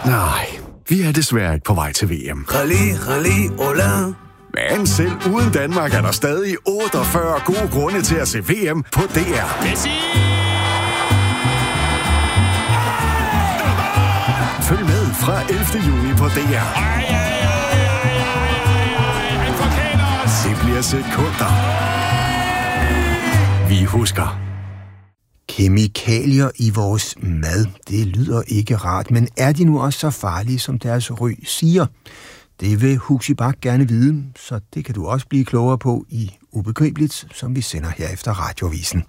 Nej, vi er desværre ikke på vej til VM. Men selv uden Danmark er der stadig 48 gode grunde til at se VM på DR. Følg med fra 11. juni på DR. Det bliver sekunder. Vi husker. Kemikalier i vores mad, det lyder ikke rart, men er de nu også så farlige, som deres ry siger? Det vil Huxi Bach gerne vide, så det kan du også blive klogere på i Ubegribeligt, som vi sender her efter Radioavisen.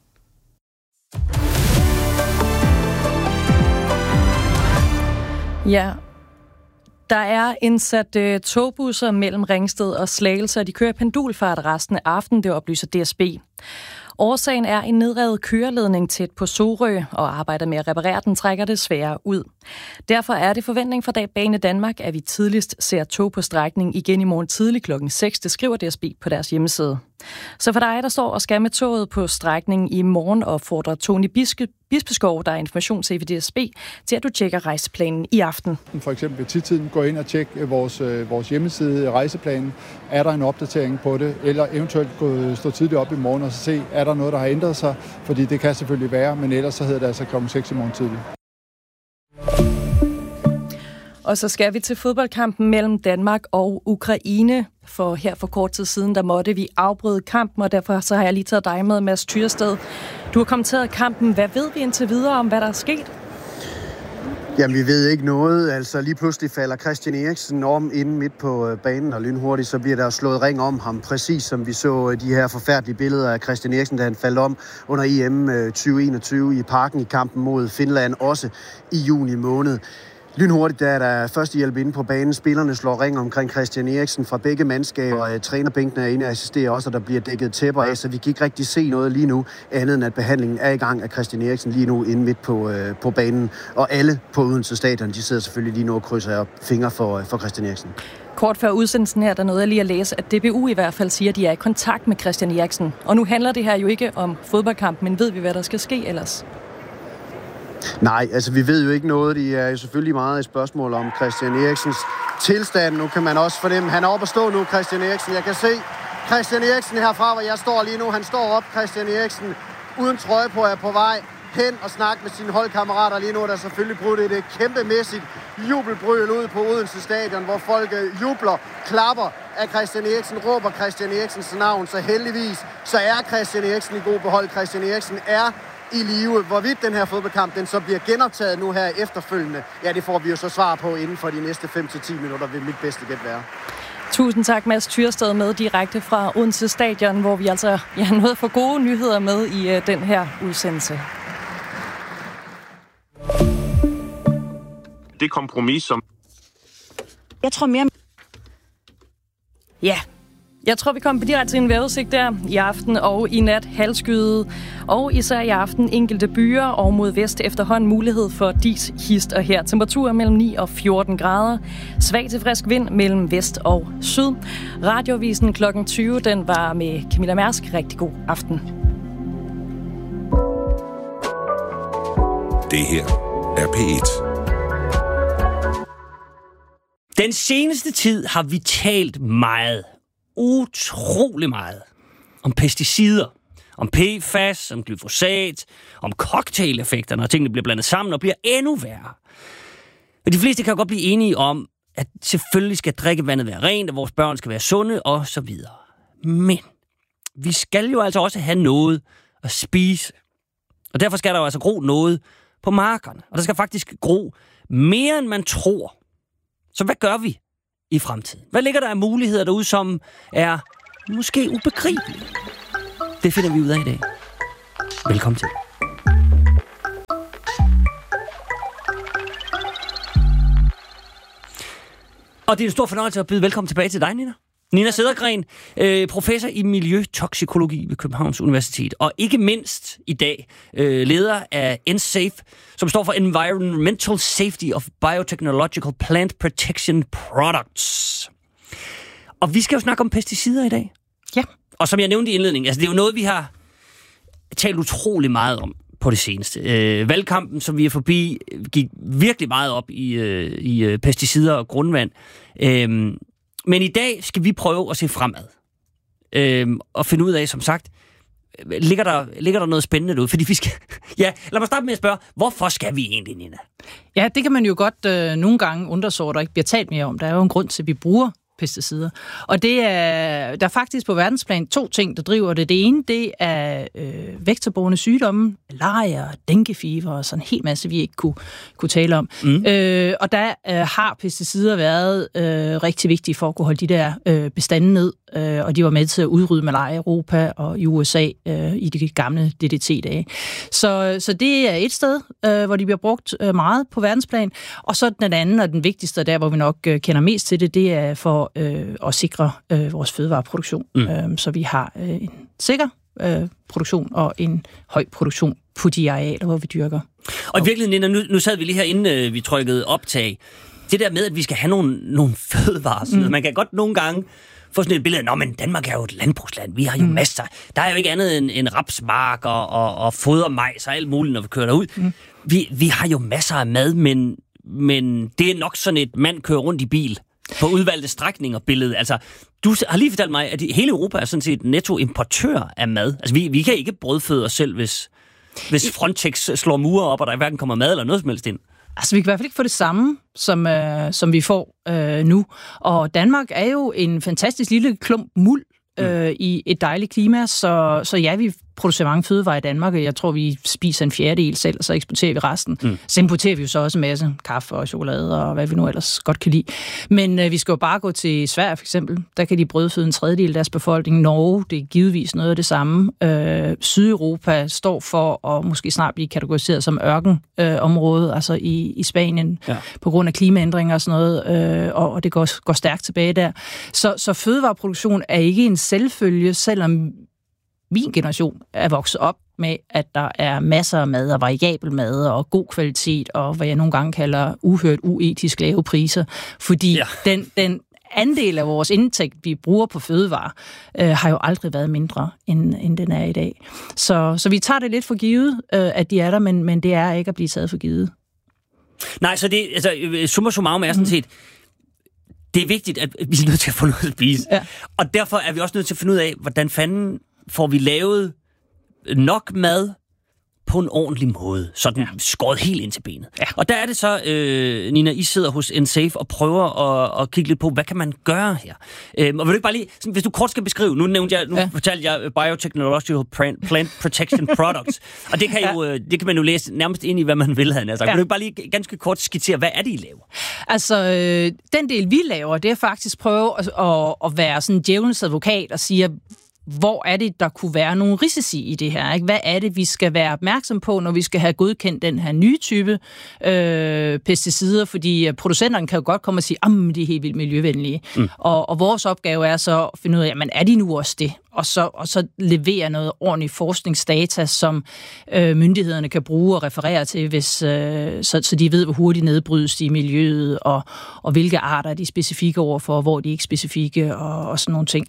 Ja, der er indsat togbusser mellem Ringsted og Slagelse, og de kører pendulfart resten af aftenen, det oplyser DSB. Årsagen er en nedrevet køreledning tæt på Sorø, og arbejdet med at reparere den trækker desværre ud. Derfor er det forventning fra Bane Danmark, at vi tidligst ser tog på strækningen igen i morgen tidlig klokken 6, det skriver DSB på deres hjemmeside. Så for dig, der står og skal med toget på strækningen i morgen, opfordrer Tony Bispeskov, der er informationschef i DSB, til at du tjekker rejseplanen i aften. For eksempel ved tidtiden gå ind og tjekke vores hjemmeside, rejseplanen. Er der en opdatering på det? Eller eventuelt stå tidligt op i morgen og se, er der noget, der har ændret sig? Fordi det kan selvfølgelig være, men ellers så hedder det altså klokken 6 i morgen tidlig. Og så skal vi til fodboldkampen mellem Danmark og Ukraine. For her for kort tid siden, der måtte vi afbryde kampen, og derfor så har jeg lige taget dig med, Mads Tyrsted. Du har kommenteret kampen. Hvad ved vi indtil videre om, hvad der er sket? Jamen, vi ved ikke noget. Altså, lige pludselig falder Christian Eriksen om inde midt på banen, og lynhurtigt så bliver der slået ring om ham. Præcis som vi så de her forfærdelige billeder af Christian Eriksen, da han faldt om under EM 2021 i Parken i kampen mod Finland, også i juni måned. Lynhurtigt, der er der førstehjælp inde på banen. Spillerne slår ring omkring Christian Eriksen fra begge mandskaber. Trænerbænken er inde og assisterer også, og der bliver dækket tæpper af, så vi kan ikke rigtig se noget lige nu, andet end at behandlingen er i gang af Christian Eriksen lige nu inde midt på banen. Og alle på Odense Stadion, de sidder selvfølgelig lige nu og krydser fingre for Christian Eriksen. Kort før udsendelsen her, der nåede jeg lige at læse, at DBU i hvert fald siger, at de er i kontakt med Christian Eriksen. Og nu handler det her jo ikke om fodboldkamp, men ved vi, hvad der skal ske ellers? Nej, altså vi ved jo ikke noget. Det er jo selvfølgelig meget et spørgsmål om Christian Eriksens tilstand. Nu kan man også fornemme, han er oppe at stå nu, Christian Eriksen. Jeg kan se Christian Eriksen herfra, hvor jeg står lige nu. Han står op, Christian Eriksen, uden trøje på, er på vej hen og snakke med sine holdkammerater. Lige nu er der selvfølgelig brudt et kæmpemæssigt jubelbrøl ud på Odense Stadion, hvor folk jubler, klapper af Christian Eriksen, råber Christian Eriksens navn. Så heldigvis, så er Christian Eriksen i god behold. Christian Eriksen er i live. Hvorvidt den her fodboldkamp den så bliver genoptaget nu her efterfølgende, ja, det får vi jo så svar på inden for de næste 5-10 minutter, vil mit bedste gæt være. Tusind tak, Mads Tyrsted, med direkte fra Odense Stadion, hvor vi altså nåede for gode nyheder med i den her udsendelse. Det kompromis, som... Jeg tror mere... Ja, jeg tror, vi kommer direkte til en vejrudsigt der i aften og i nat halvskyet. Og især i aften enkelte byer og mod vest efterhånden mulighed for dis, hist og her. Temperaturer mellem 9 og 14 grader. Svag til frisk vind mellem vest og syd. Radioavisen kl. 20, den var med Camilla Mærsk. Rigtig god aften. Det her er P1. Den seneste tid har vi talt meget, utrolig meget, om pesticider, om PFAS, om glyfosat, om cocktaileffekter, når tingene bliver blandet sammen og bliver endnu værre. Men de fleste kan godt blive enige om, at selvfølgelig skal drikkevandet være rent, og vores børn skal være sunde, og så videre. Men vi skal jo altså også have noget at spise. Og derfor skal der jo altså gro noget på markerne. Og der skal faktisk gro mere, end man tror. Så hvad gør vi i fremtiden? Hvad ligger der af muligheder derude, som er måske ubegribelige? Det finder vi ud af i dag. Velkommen til. Og det er en stor fornøjelse at byde velkommen tilbage til dig, Nina. Nina Cedergren, professor i miljøtoksikologi ved Københavns Universitet, og ikke mindst i dag leder af NSAFE, som står for Environmental Safety of Biotechnological Plant Protection Products. Og vi skal jo snakke om pesticider i dag. Ja. Og som jeg nævnte i indledningen, altså det er jo noget, vi har talt utrolig meget om. på det seneste. Valgkampen, som vi er forbi, gik virkelig meget op i pesticider og grundvand. Men i dag skal vi prøve at se fremad. Og finde ud af, som sagt, ligger der noget spændende derude? Fordi vi skal... Ja, lad mig starte med at spørge, hvorfor skal vi egentlig, Nina? Ja, det kan man jo godt nogle gange undre sig over, der ikke bliver talt mere om. Der er jo en grund til, at vi bruger pesticider. Og det er, der er faktisk på verdensplan 2 ting, der driver det. Det ene, det er vektorbårne sygdomme, malaria, denguefever og sådan en hel masse, vi ikke kunne tale om. Og der har pesticider været rigtig vigtige for at kunne holde de der bestande ned, og de var med til at udrydde malaria i Europa og i USA i de gamle DDT-dage. Så det er et sted, hvor de bliver brugt meget på verdensplan. Og så den anden og den vigtigste, der hvor vi nok kender mest til det, det er for at sikre vores fødevareproduktion. Så vi har en sikker produktion og en høj produktion på de arealer, hvor vi dyrker. Og i virkeligheden, nu sad vi lige herinde, vi trykkede optag. Det der med, at vi skal have nogle fødevarer, man kan godt nogle gange få sådan et billede af, men Danmark er jo et landbrugsland, vi har jo masser. Der er jo ikke andet end rapsmark og fodermajs og alt muligt, når vi kører derud. Vi har jo masser af mad, men det er nok sådan et mand kører rundt i bil på udvalgte strækninger billede. Altså, du har lige fortalt mig, at hele Europa er sådan set netto-importør af mad. Altså, vi kan ikke brødføde os selv, hvis Frontex slår mure op, og der hverken kommer mad eller noget som helst ind. Altså, vi kan i hvert fald ikke få det samme, som vi får nu. Og Danmark er jo en fantastisk lille klump muld i et dejligt klima, så ja, vi producerer mange fødevarer i Danmark, og jeg tror, vi spiser en fjerdedel selv, og så eksporterer vi resten. Så importerer vi jo så også en masse kaffe og chokolade, og hvad vi nu ellers godt kan lide. Men vi skal jo bare gå til Sverige, for eksempel. Der kan de brødføde en tredjedel af deres befolkning. Norge, det er givetvis noget af det samme. Sydeuropa står for at måske snart blive kategoriseret som ørkenområde, altså i Spanien, på grund af klimaændringer og sådan noget, og det går stærkt tilbage der. Så fødevareproduktion er ikke en selvfølge, selvom min generation er vokset op med, at der er masser af mad og variabel mad og god kvalitet, og hvad jeg nogle gange kalder uhørt uetisk lave priser. Fordi den andel af vores indtægt, vi bruger på fødevarer, har jo aldrig været mindre, end den er i dag. Så vi tager det lidt for givet, at de er der, men det er ikke at blive taget for givet. Nej, så det, altså, summa summarum er sådan set, det er vigtigt, at vi er nødt til at få noget at spise. Ja. Og derfor er vi også nødt til at finde ud af, hvordan fanden får vi lavet nok mad på en ordentlig måde, så den skåret helt ind til benet. Ja. Og der er det så, Nina, I sidder hos NSafe og prøver at kigge lidt på, hvad kan man gøre her? Og vil du ikke bare lige, hvis du kort skal beskrive, nu fortalte jeg Biotechnological Plant Protection Products, og det kan man jo læse nærmest ind i, hvad man vil have. Altså. Kan du ikke bare lige ganske kort skitsere, hvad er det, I laver? Altså, den del, vi laver, det er faktisk prøve at være sådan djævelens advokat og sige, hvor er det, der kunne være nogle risici i det her? Ikke? Hvad er det, vi skal være opmærksom på, når vi skal have godkendt den her nye type pesticider? Fordi producenterne kan jo godt komme og sige, at de er helt vildt miljøvenlige. Og vores opgave er så at finde ud af, men er de nu også det? Og så levere noget ordentligt forskningsdata, som myndighederne kan bruge og referere til, så de ved, hvor hurtigt nedbrydes de i miljøet, og hvilke arter de er specifikke overfor, hvor de ikke er specifikke, og sådan nogle ting.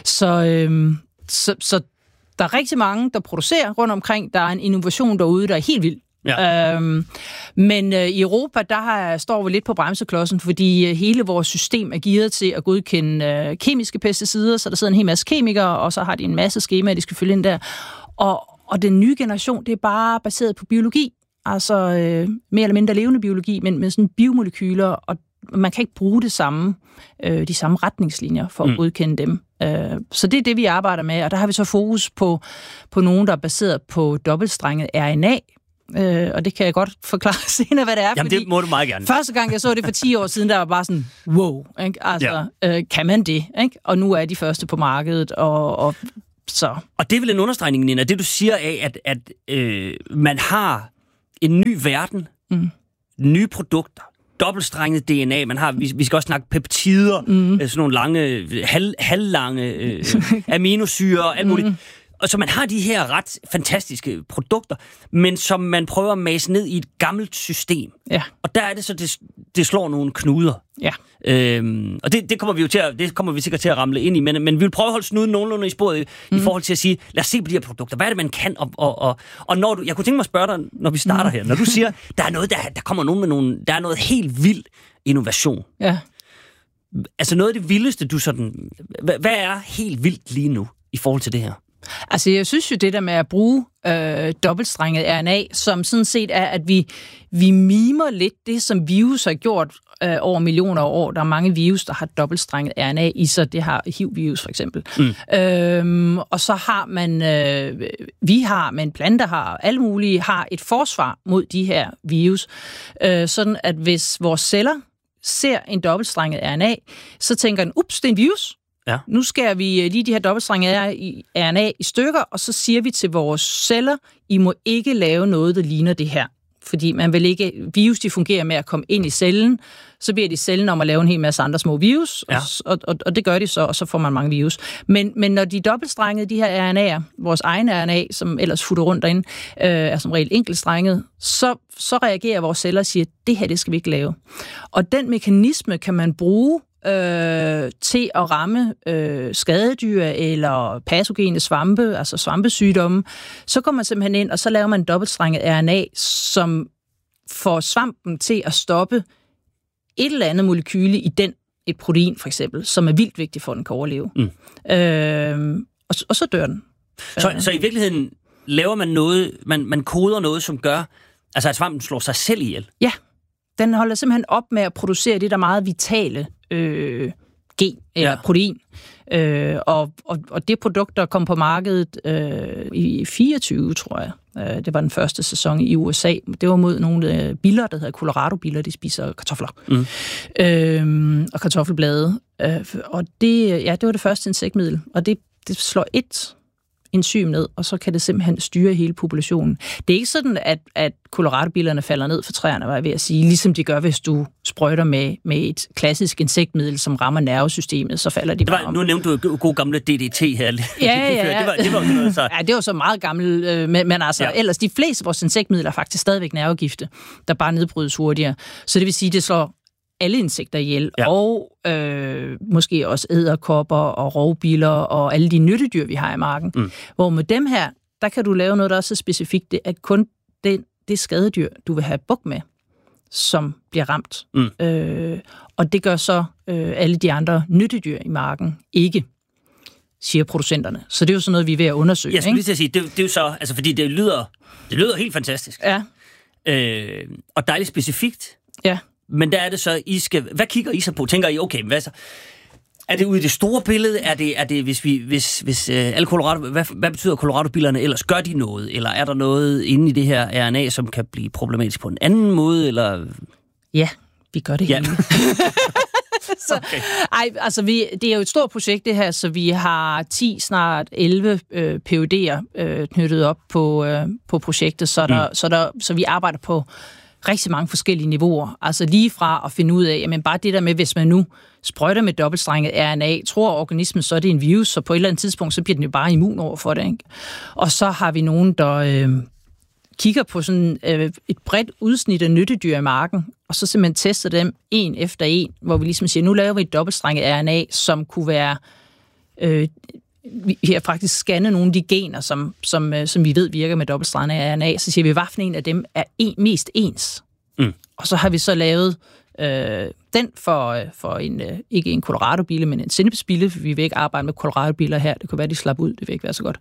Så der er rigtig mange, der producerer rundt omkring. Der er en innovation derude, der er helt vild. Ja. Men i Europa, der står vi lidt på bremseklodsen, fordi hele vores system er gearet til at godkende kemiske pesticider, så der sidder en hel masse kemikere, og så har de en masse skemaer, de skal følge ind der. Og den nye generation, det er bare baseret på biologi, altså mere eller mindre levende biologi, men med sådan biomolekyler, og man kan ikke bruge de samme retningslinjer for at godkende dem. Så det er det, vi arbejder med, og der har vi så fokus på nogen, der er baseret på dobbeltstrenget RNA, og det kan jeg godt forklare senere, hvad det er. Jamen, det må du meget gerne. Første gang, jeg så det for 10 år siden, der var bare sådan, wow, ikke? Altså, kan man det? Ikke? Og nu er de første på markedet, og så. Og det er vel en understregning, Nina, det du siger af, at man har en ny verden, nye produkter, dobbeltstrenget DNA, man har, vi skal også snakke peptider, sådan nogle lange, halvlange aminosyrer og alt muligt. Og så man har de her ret fantastiske produkter, men som man prøver at mase ned i et gammelt system. Ja. Og der er det så, det slår nogle knuder. Ja. Og det kommer vi sikkert til at ramle ind i, men vi vil prøve at holde snuden nogenlunde i sporet i forhold til at sige, lad os se på de her produkter. Hvad er det, man kan? Og når jeg kunne tænke mig at spørge dig, når vi starter her, når du siger, der er noget, der kommer nogen med nogle, der er noget helt vild innovation. Ja. Altså noget af det vildeste, du sådan... Hvad er helt vildt lige nu i forhold til det her? Altså, jeg synes jo, det der med at bruge dobbeltstrenget RNA, som sådan set er, at vi mimer lidt det, som virus har gjort over millioner af år. Der er mange virus, der har dobbeltstrenget RNA i sig. Det har HIV-virus for eksempel. Og så har man, men planter har, alle mulige har et forsvar mod de her virus. Sådan at hvis vores celler ser en dobbeltstrenget RNA, så tænker den, ups, det er en virus. Ja. Nu skærer vi lige de her dobbeltstrengede RNA i stykker, og så siger vi til vores celler, I må ikke lave noget, der ligner det her. Fordi man vil ikke... Virus, de fungerer med at komme ind i cellen, så beder de cellen om at lave en hel masse andre små virus, ja. og det gør de så, og så får man mange virus. Men når de dobbeltstrengede, de her RNA'er, vores egen RNA, som ellers futter rundt derinde, er som regel enkeltstrenget, så reagerer vores celler og siger, det her, det skal vi ikke lave. Og den mekanisme kan man bruge til at ramme skadedyr eller patogene svampe, altså svampesygdomme, så går man simpelthen ind, og så laver man en dobbeltstrenget RNA, som får svampen til at stoppe et eller andet molekyle i et protein for eksempel, som er vildt vigtigt for, at den kan overleve. Og så dør den. Så i virkeligheden laver man noget, man koder noget, som gør, altså at svampen slår sig selv ihjel? Ja, den holder simpelthen op med at producere det der meget vitale gen eller protein. Og det produkt, der kom på markedet i 24, tror jeg, det var den første sæson i USA, det var mod nogle biller, der hedder Colorado-biller, de spiser kartofler. Og kartoffelblade. Og det var det første insektmiddel, og det slår et enzym ned, og så kan det simpelthen styre hele populationen. Det er ikke sådan, at Colorado-billerne falder ned fra træerne, var jeg ved at sige, ligesom de gør, hvis du sprøjter med et klassisk insektmiddel, som rammer nervesystemet, så falder de bare om. Nu nævnte du god gamle DDT her. Ja. Det var noget så. Ja, det var så meget gammelt, men altså, ellers de fleste af vores insektmidler er faktisk stadigvæk nervegifte, der bare nedbrydes hurtigere. Så det vil sige, det slår alle insekter ihjel, og måske også edderkopper og rovbiller og alle de nyttedyr, vi har i marken. Hvor med dem her, der kan du lave noget, der også er specifikt, det er kun det skadedyr, du vil have bugt med, som bliver ramt. Og det gør så alle de andre nyttedyr i marken ikke, siger producenterne. Så det er jo sådan noget, vi er ved at undersøge. Jeg skulle lige til at sige, det er jo så, altså fordi det lyder helt fantastisk. Ja. Og dejligt specifikt. Ja. Men der er det så, hvad kigger I så på? Tænker I, okay, hvad så? Er det ude i det store billede? Er det hvis alle Colorado, hvad betyder Colorado-billerne ellers? Gør de noget? Eller er der noget inde i det her RNA, som kan blive problematisk på en anden måde? Eller? Ja, vi gør det hele. Okay. Altså det er jo et stort projekt det her, så vi har 10, snart 11 PhD'er knyttet op på projektet, så vi arbejder på rigtig mange forskellige niveauer. Altså lige fra at finde ud af, jamen bare det der med, hvis man nu sprøjter med dobbeltstrenget RNA, tror organismen så, er det en virus, så på et eller andet tidspunkt, så bliver den jo bare immun over for det. Ikke? Og så har vi nogen, der kigger på sådan et bredt udsnit af nyttedyr i marken, og så simpelthen tester dem en efter en, hvor vi ligesom siger, nu laver vi et dobbeltstrenget RNA, som kunne være... Vi har faktisk scannet nogle af de gener, som vi ved virker med dobbeltstrenget RNA, så siger vi, hvad for en af dem er mest ens. Og så har vi så lavet den for ikke en Colorado-bille, men en sennepsbille, for vi vil ikke arbejde med Colorado-biller her. Det kunne være, de slap ud. Det vil ikke være så godt.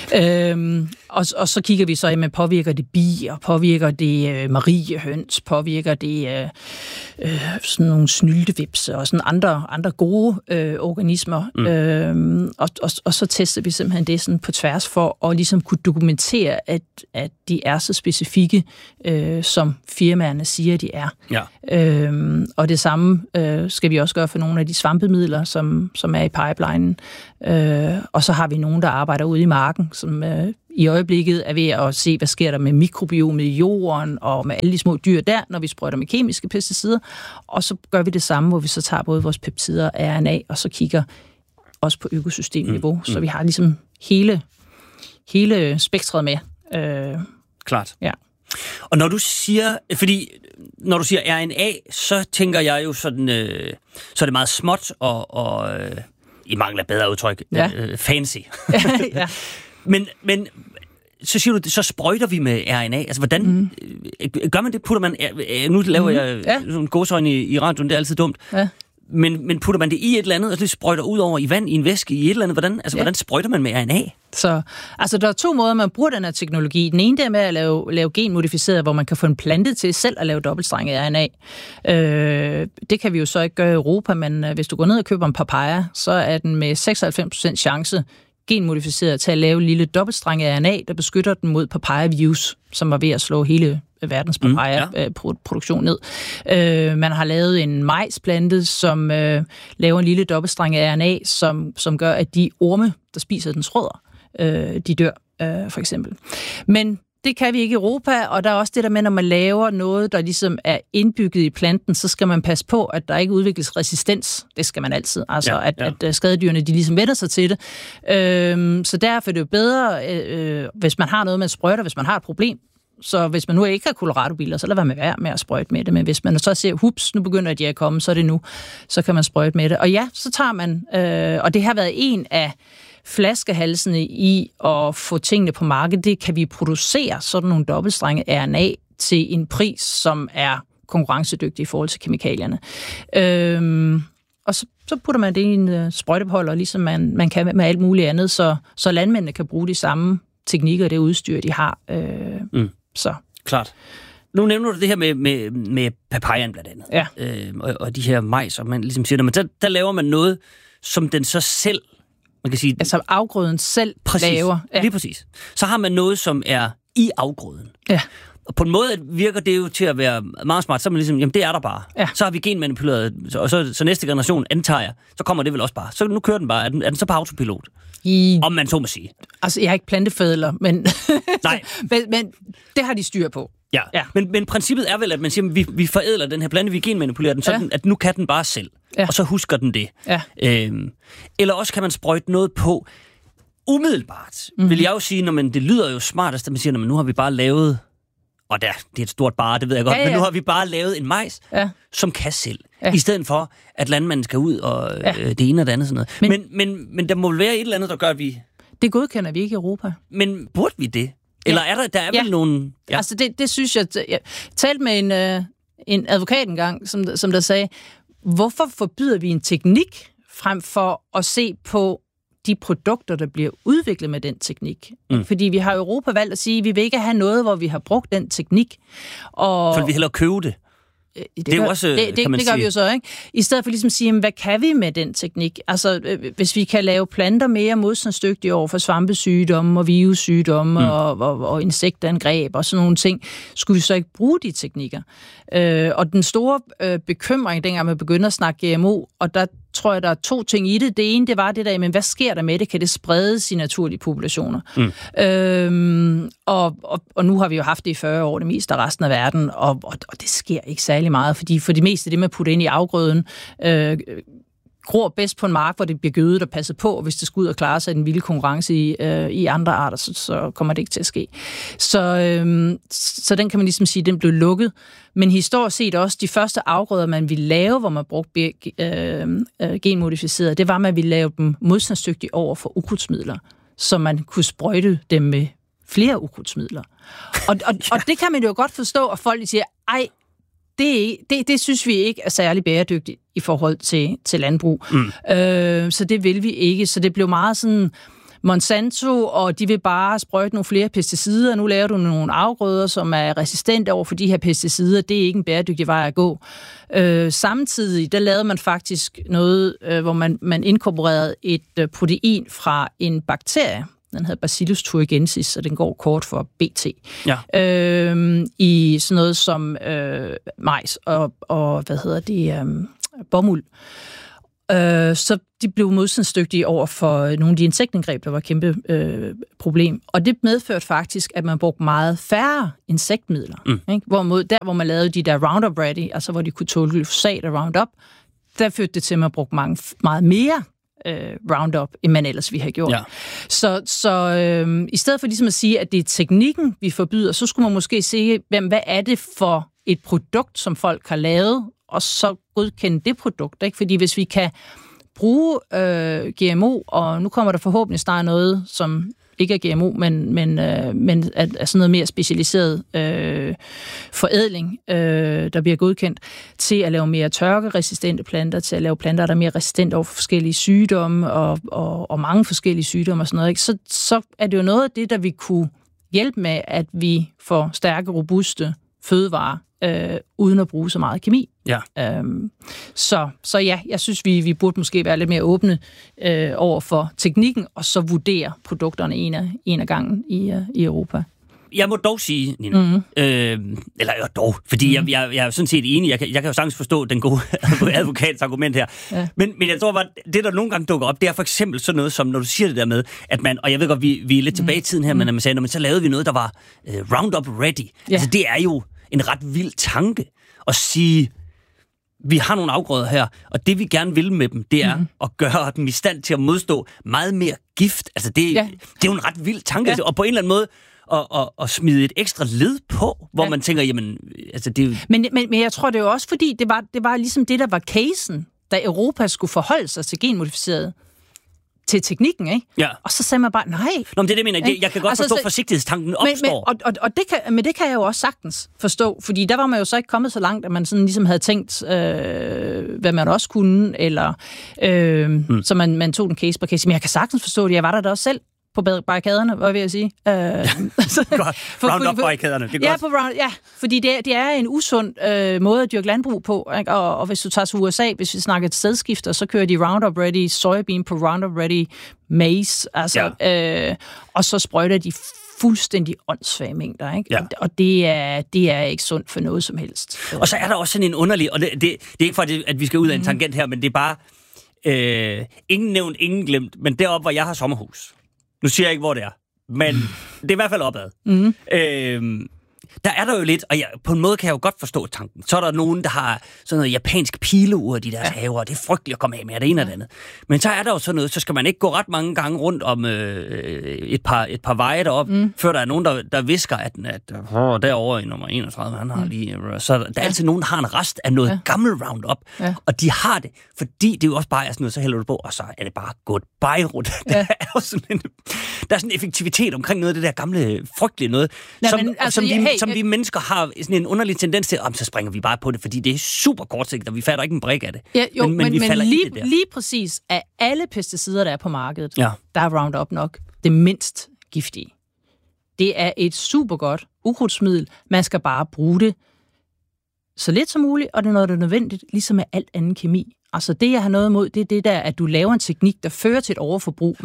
Og så kigger vi så, jamen, påvirker det bier, påvirker det mariehøns, påvirker det sådan nogle snyltevipse og sådan andre gode organismer. Og så tester vi simpelthen det sådan på tværs for at ligesom kunne dokumentere, at de er så specifikke, som firmaerne siger, de er. Ja. Og det samme skal vi også gøre for nogle af de svampemidler, som er i pipelinen. Og så har vi nogen, der arbejder ude i marken, som i øjeblikket er ved at se, hvad sker der med mikrobiomet i jorden og med alle de små dyr der, når vi sprøjter med kemiske pesticider. Og så gør vi det samme, hvor vi så tager både vores peptider og RNA, og så kigger også på økosystemniveau. Så vi har ligesom hele spektret med. Klart. Ja. Og når du siger RNA, så tænker jeg jo sådan, så er det meget småt og i mangel af bedre udtryk, fancy. Ja. Men så siger du, så sprøjter vi med RNA. Altså, hvordan gør man det? Putter man... Nu laver jeg nogle gåseøjne i radioen, det er altid dumt. Ja. Men putter man det i et eller andet, og det sprøjter ud over i vand, i en væske, i et eller andet? Hvordan sprøjter man med RNA? Så, altså, der er 2 måder, man bruger den her teknologi. Den ene der med at lave genmodificeret, hvor man kan få en plante til selv at lave dobbeltstrenget RNA. Det kan vi jo så ikke gøre i Europa, men hvis du går ned og køber en papaya, så er den med 96% chance genmodificeret til at lave en lille dobbeltstrenget RNA, der beskytter den mod papaya-virus, som var ved at slå hele verdens papaya-produktion ned. Man har lavet en majsplante, som laver en lille dobbeltstrenget RNA, som gør, at de orme, der spiser dens rødder, de dør, for eksempel. Men det kan vi ikke i Europa, og der er også det der med, når man laver noget, der ligesom er indbygget i planten, så skal man passe på, at der ikke udvikles resistens. Det skal man altid. Altså, at skadedyrene, de ligesom vender sig til det. Så derfor er det jo bedre, hvis man har noget med sprøjter, hvis man har et problem. Så hvis man nu ikke har Colorado-biler, så lad være med at sprøjte med det. Men hvis man så ser, hups, nu begynder de at komme, så er det nu. Så kan man sprøjte med det. Og ja, så tager man, og det har været en af flaskehalsene i at få tingene på markedet, det kan vi producere sådan nogle dobbeltstrenge RNA til en pris, som er konkurrencedygtig i forhold til kemikalierne. Og så putter man det i en sprøjtebeholder, ligesom man kan med alt muligt andet, så landmændene kan bruge de samme teknikker og det udstyr, de har. Så. Klart. Nu nævner du det her med papayaen blandt andet. Ja. Og de her majs, og man ligesom siger, men der laver man noget, som den så selv, man kan sige... Altså afgrøden selv laver. Ja. Lige præcis. Så har man noget, som er i afgrøden. Ja. Og på en måde virker det jo til at være meget smart. Så er man ligesom, jamen det er der bare. Ja. Så har vi genmanipuleret, og så næste generation antager jeg, så kommer det vel også bare. Så nu kører den bare. Er den så på autopilot? Om man så må sige. Altså, jeg har ikke plantefædler, men... Nej. men det har de styr på. Ja. Men princippet er vel, at man siger, at vi forædler den her plante, vi genmanipulerer den, sådan at nu kan den bare selv. Ja. Og så husker den det. Ja. Eller også kan man sprøjte noget på umiddelbart. Vil jeg jo sige, det lyder jo smartest, at man siger, nu har vi bare lavet... Og det er et stort bare, det ved jeg godt, men nu har vi bare lavet en majs, som kan selv. Ja. I stedet for, at landmanden skal ud og det ene og det andet sådan noget. Men der må være et eller andet, der gør, at vi... Det godkender vi ikke i Europa. Men burde vi det? Eller er der vel nogen... Ja. Altså det synes jeg... Jeg talte med en advokat engang, som der sagde, hvorfor forbyder vi en teknik, frem for at se på de produkter, der bliver udviklet med den teknik. Fordi vi har i Europa valgt at sige, at vi vil ikke have noget, hvor vi har brugt den teknik. Og så vil vi hellere købe det. Det gør vi jo så, ikke? I stedet for ligesom at sige, hvad kan vi med den teknik? Altså, hvis vi kan lave planter mere modstandsdygtige over for svampesygdomme og virussygdomme og insektangreb og sådan nogle ting, skulle vi så ikke bruge de teknikker? Og den store bekymring, dengang man begynder at snakke GMO, og der tror jeg, der er 2 ting i det. Det ene, det var det der, men hvad sker der med det? Kan det spredes i naturlige populationer? Og nu har vi jo haft det i 40 år, det meste af resten af verden, og det sker ikke særlig meget, fordi for det meste, det man putter ind i afgrøden, gror bedst på en mark, hvor det bliver gødet og passet på, og hvis det skal ud og klare sig i den vilde konkurrence i andre arter, så kommer det ikke til at ske. Så den kan man ligesom sige, den blev lukket. Men historisk set også, de første afgrøder, man ville lave, hvor man brugte genmodificeret, det var, at man ville lave dem modstandsdygtige over for ukrudtsmidler, så man kunne sprøjte dem med flere ukrudtsmidler. Og det kan man jo godt forstå, at folk siger, ej, det synes vi ikke er særlig bæredygtigt i forhold til landbrug. Så det vil vi ikke. Så det blev meget sådan Monsanto, og de vil bare sprøjte nogle flere pesticider. Nu laver du nogle afgrøder, som er resistente over for de her pesticider. Det er ikke en bæredygtig vej at gå. Samtidig, der lavede man faktisk noget, hvor man inkorporerede et protein fra en bakterie. Den hedder Bacillus thuringiensis, og den går kort for BT. Ja. I sådan noget som majs og bomuld. Så de blev modstandsdygtige over for nogle af de insektindgreb, der var et kæmpe problem. Og det medførte faktisk, at man brugte meget færre insektmidler. Ikke? Hvorimod der, hvor man lavede de der Roundup Ready, altså hvor de kunne tåle glyfosat og Roundup, der førte det til, at man brugte meget mere Roundup, end man ellers vi har gjort. Ja. Så i stedet for ligesom at sige, at det er teknikken, vi forbyder, så skulle man måske se, hvad er det for et produkt, som folk har lavet, og så godkende det produkt. Ikke? Fordi hvis vi kan bruge GMO, og nu kommer der forhåbentlig snart noget, som ikke er GMO, men er sådan noget mere specialiseret forædling, der bliver godkendt, til at lave mere tørkeresistente planter, til at lave planter, der er mere resistente over for forskellige sygdomme, og mange forskellige sygdomme og sådan noget. Ikke? Så er det jo noget af det, der vi kunne hjælpe med, at vi får stærke, robuste fødevarer, uden at bruge så meget kemi. Ja. Så ja, jeg synes, vi burde måske være lidt mere åbne over for teknikken, og så vurdere produkterne en af gangen i Europa. Jeg må dog sige, Nina, eller dog, fordi jeg er sådan set enig, jeg kan jo sagtens forstå den gode advokats argument her, men jeg tror bare, det der nogle gange dukker op, det er for eksempel sådan noget som, når du siger det der med, at man, og jeg ved godt, vi er lidt tilbage i tiden her, men man sagde, men så lavede vi noget, der var Roundup Ready. Ja. Altså det er jo en ret vild tanke at sige, vi har nogle afgrøder her, og det vi gerne vil med dem, det er at gøre dem i stand til at modstå meget mere gift. Altså det er jo en ret vild tanke, og på en eller anden måde at smide et ekstra led på, hvor man tænker, jamen, altså det... Men jeg tror, det er jo også, fordi det var ligesom det, der var casen, da Europa skulle forholde sig til genmodificeret til teknikken, ikke? Ja. Og så sagde man bare, nej. Nå, men det mener jeg kan godt forstå, forsigtighedstanken opstår. Men det kan jeg jo også sagtens forstå, fordi der var man jo så ikke kommet så langt, at man sådan ligesom havde tænkt, hvad man også kunne, eller så man tog den case på case. Men jeg kan sagtens forstå det. Jeg var der også selv på barrikaderne, hvad vil jeg sige? Roundup-barrikaderne, det er godt. Ja, fordi det er en usund måde at dyrke landbrug på, ikke? Og hvis du tager til USA, hvis vi snakker til stedskifter, så kører de Roundup Ready soybean på Roundup Ready maize, altså, og så sprøjter de fuldstændig åndssvage mængder, ikke? Ja. Og det er ikke sundt for noget som helst. Og så er der også sådan en underlig, og det er ikke for, at vi skal ud af en tangent her, men det er bare ingen nævnt, ingen glemt, men deroppe, hvor jeg har sommerhus. Nu siger jeg ikke, hvor det er, men det er i hvert fald opad. Der er der jo lidt, og på en måde kan jeg jo godt forstå tanken. Så er der nogen, der har sådan noget japansk pileur i deres haver, og det er frygteligt at komme af med det ene og det andet. Men så er der jo sådan noget, så skal man ikke gå ret mange gange rundt om et par veje deroppe, før der er nogen, der visker, at derovre i nummer 31, han har lige... Så der er altid nogen, der har en rest af noget gammel Roundup, og de har det, fordi det jo også bare er sådan noget, så hælder du på, og så er det bare goodbye rundt. Der er jo sådan en effektivitet omkring noget af det der gamle, frygtelige noget, som vi mennesker har sådan en underlig tendens til, så springer vi bare på det, fordi det er super kortsigtet, og vi fatter ikke en brik af det. Ja, jo, men vi falder i det der. Lige præcis af alle pesticider, der er på markedet, der er Roundup nok det mindst giftige. Det er et super godt ukrudtsmiddel. Man skal bare bruge det så lidt som muligt, og det er noget, der er nødvendigt, ligesom med alt anden kemi. Altså det, jeg har noget imod, det er det der, at du laver en teknik, der fører til et overforbrug.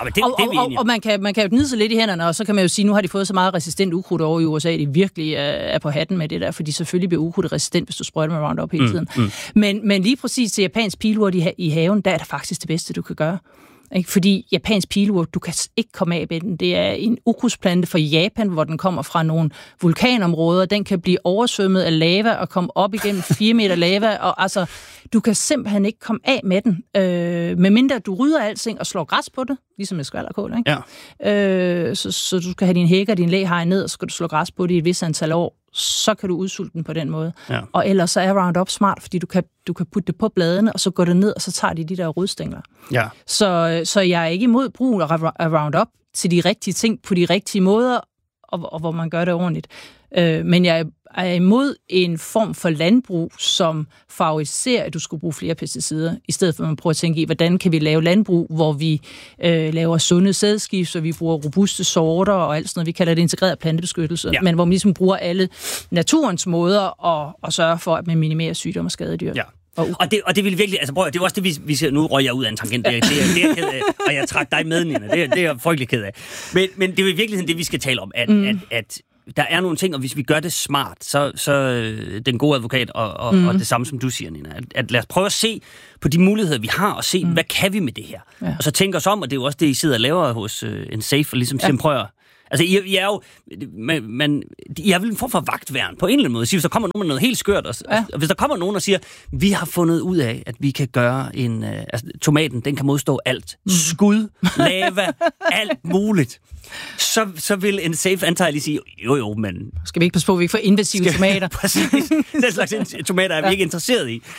Man kan jo gnide sig lidt i hænderne, og så kan man jo sige, nu har de fået så meget resistent ukrudt over i USA, de virkelig er på hatten med det der, fordi selvfølgelig bliver ukrudtet resistent, hvis du sprøjter med Roundup hele tiden. Men lige præcis til japansk pilurt i haven, der er det faktisk det bedste, du kan gøre. Ikke? Fordi japansk pilurt, du kan ikke komme af med den. Det er en ukrudtsplante fra Japan, hvor den kommer fra nogle vulkanområder. Den kan blive oversvømmet af lava og komme op igennem 4 meter lava. Og altså, du kan simpelthen ikke komme af med den. Medmindre du rydder alting og slår græs på det, ligesom med skvalderkål. Ikke? Ja. Så du skal have din hæk og din læhegej ned, og så skal du slå græs på det i et vist antal år. Så kan du udsulte den på den måde. Ja. Og ellers så er Roundup smart, fordi du kan putte det på bladene, og så går det ned, og så tager de der rodstængler. Ja. Så jeg er ikke imod brug af Roundup til de rigtige ting på de rigtige måder, og hvor man gør det ordentligt. Men jeg er imod en form for landbrug, som favoriserer, at du skulle bruge flere pesticider, i stedet for at man prøver at tænke i, hvordan kan vi lave landbrug, hvor vi laver sunde sædskift, så vi bruger robuste sorter og alt sådan noget. Vi kalder det integreret plantebeskyttelse, men hvor man ligesom bruger alle naturens måder og sørger for, at man minimerer sygdom og skadedyr. Ja. Og det vil virkelig, altså prøv, det er også det, vi ser, nu røg jeg ud af en tangent, det er jeg ked af, og jeg trak dig med, Nina, det er jeg frygtelig ked af. Men det er jo i virkeligheden det, vi skal tale om, at der er nogle ting, og hvis vi gør det smart, så den gode advokat og det samme, som du siger, Nina, at lad os prøve at se på de muligheder, vi har, og se, hvad kan vi med det her? Ja. Og så tænke os om, og det er jo også det, I sidder og laver hos en Safe, og ligesom siger, prøv Altså, I er jo... I er vel en form for vagtværn på en eller anden måde. Hvis der kommer nogen med noget helt skørt, og hvis der kommer nogen og siger, vi har fundet ud af, at vi kan gøre en... tomaten, den kan modstå alt. Skud, lava, alt muligt. Så vil en safe antagelig sige, jo, men... Skal vi ikke passe på, at vi ikke får invasive tomater? Præcis. Den slags tomater er vi ikke interesseret i.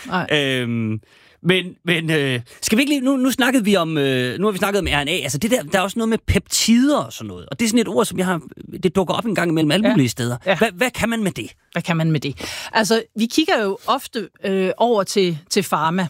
Men skal vi ikke lige... Nu snakkede vi om... nu har vi snakket om RNA. Altså det der er også noget med peptider og sådan noget. Og det er sådan et ord, som det dukker op en gang imellem alle mulige steder. Ja. Hvad kan man med det? Hvad kan man med det? Altså, vi kigger jo ofte over til pharma.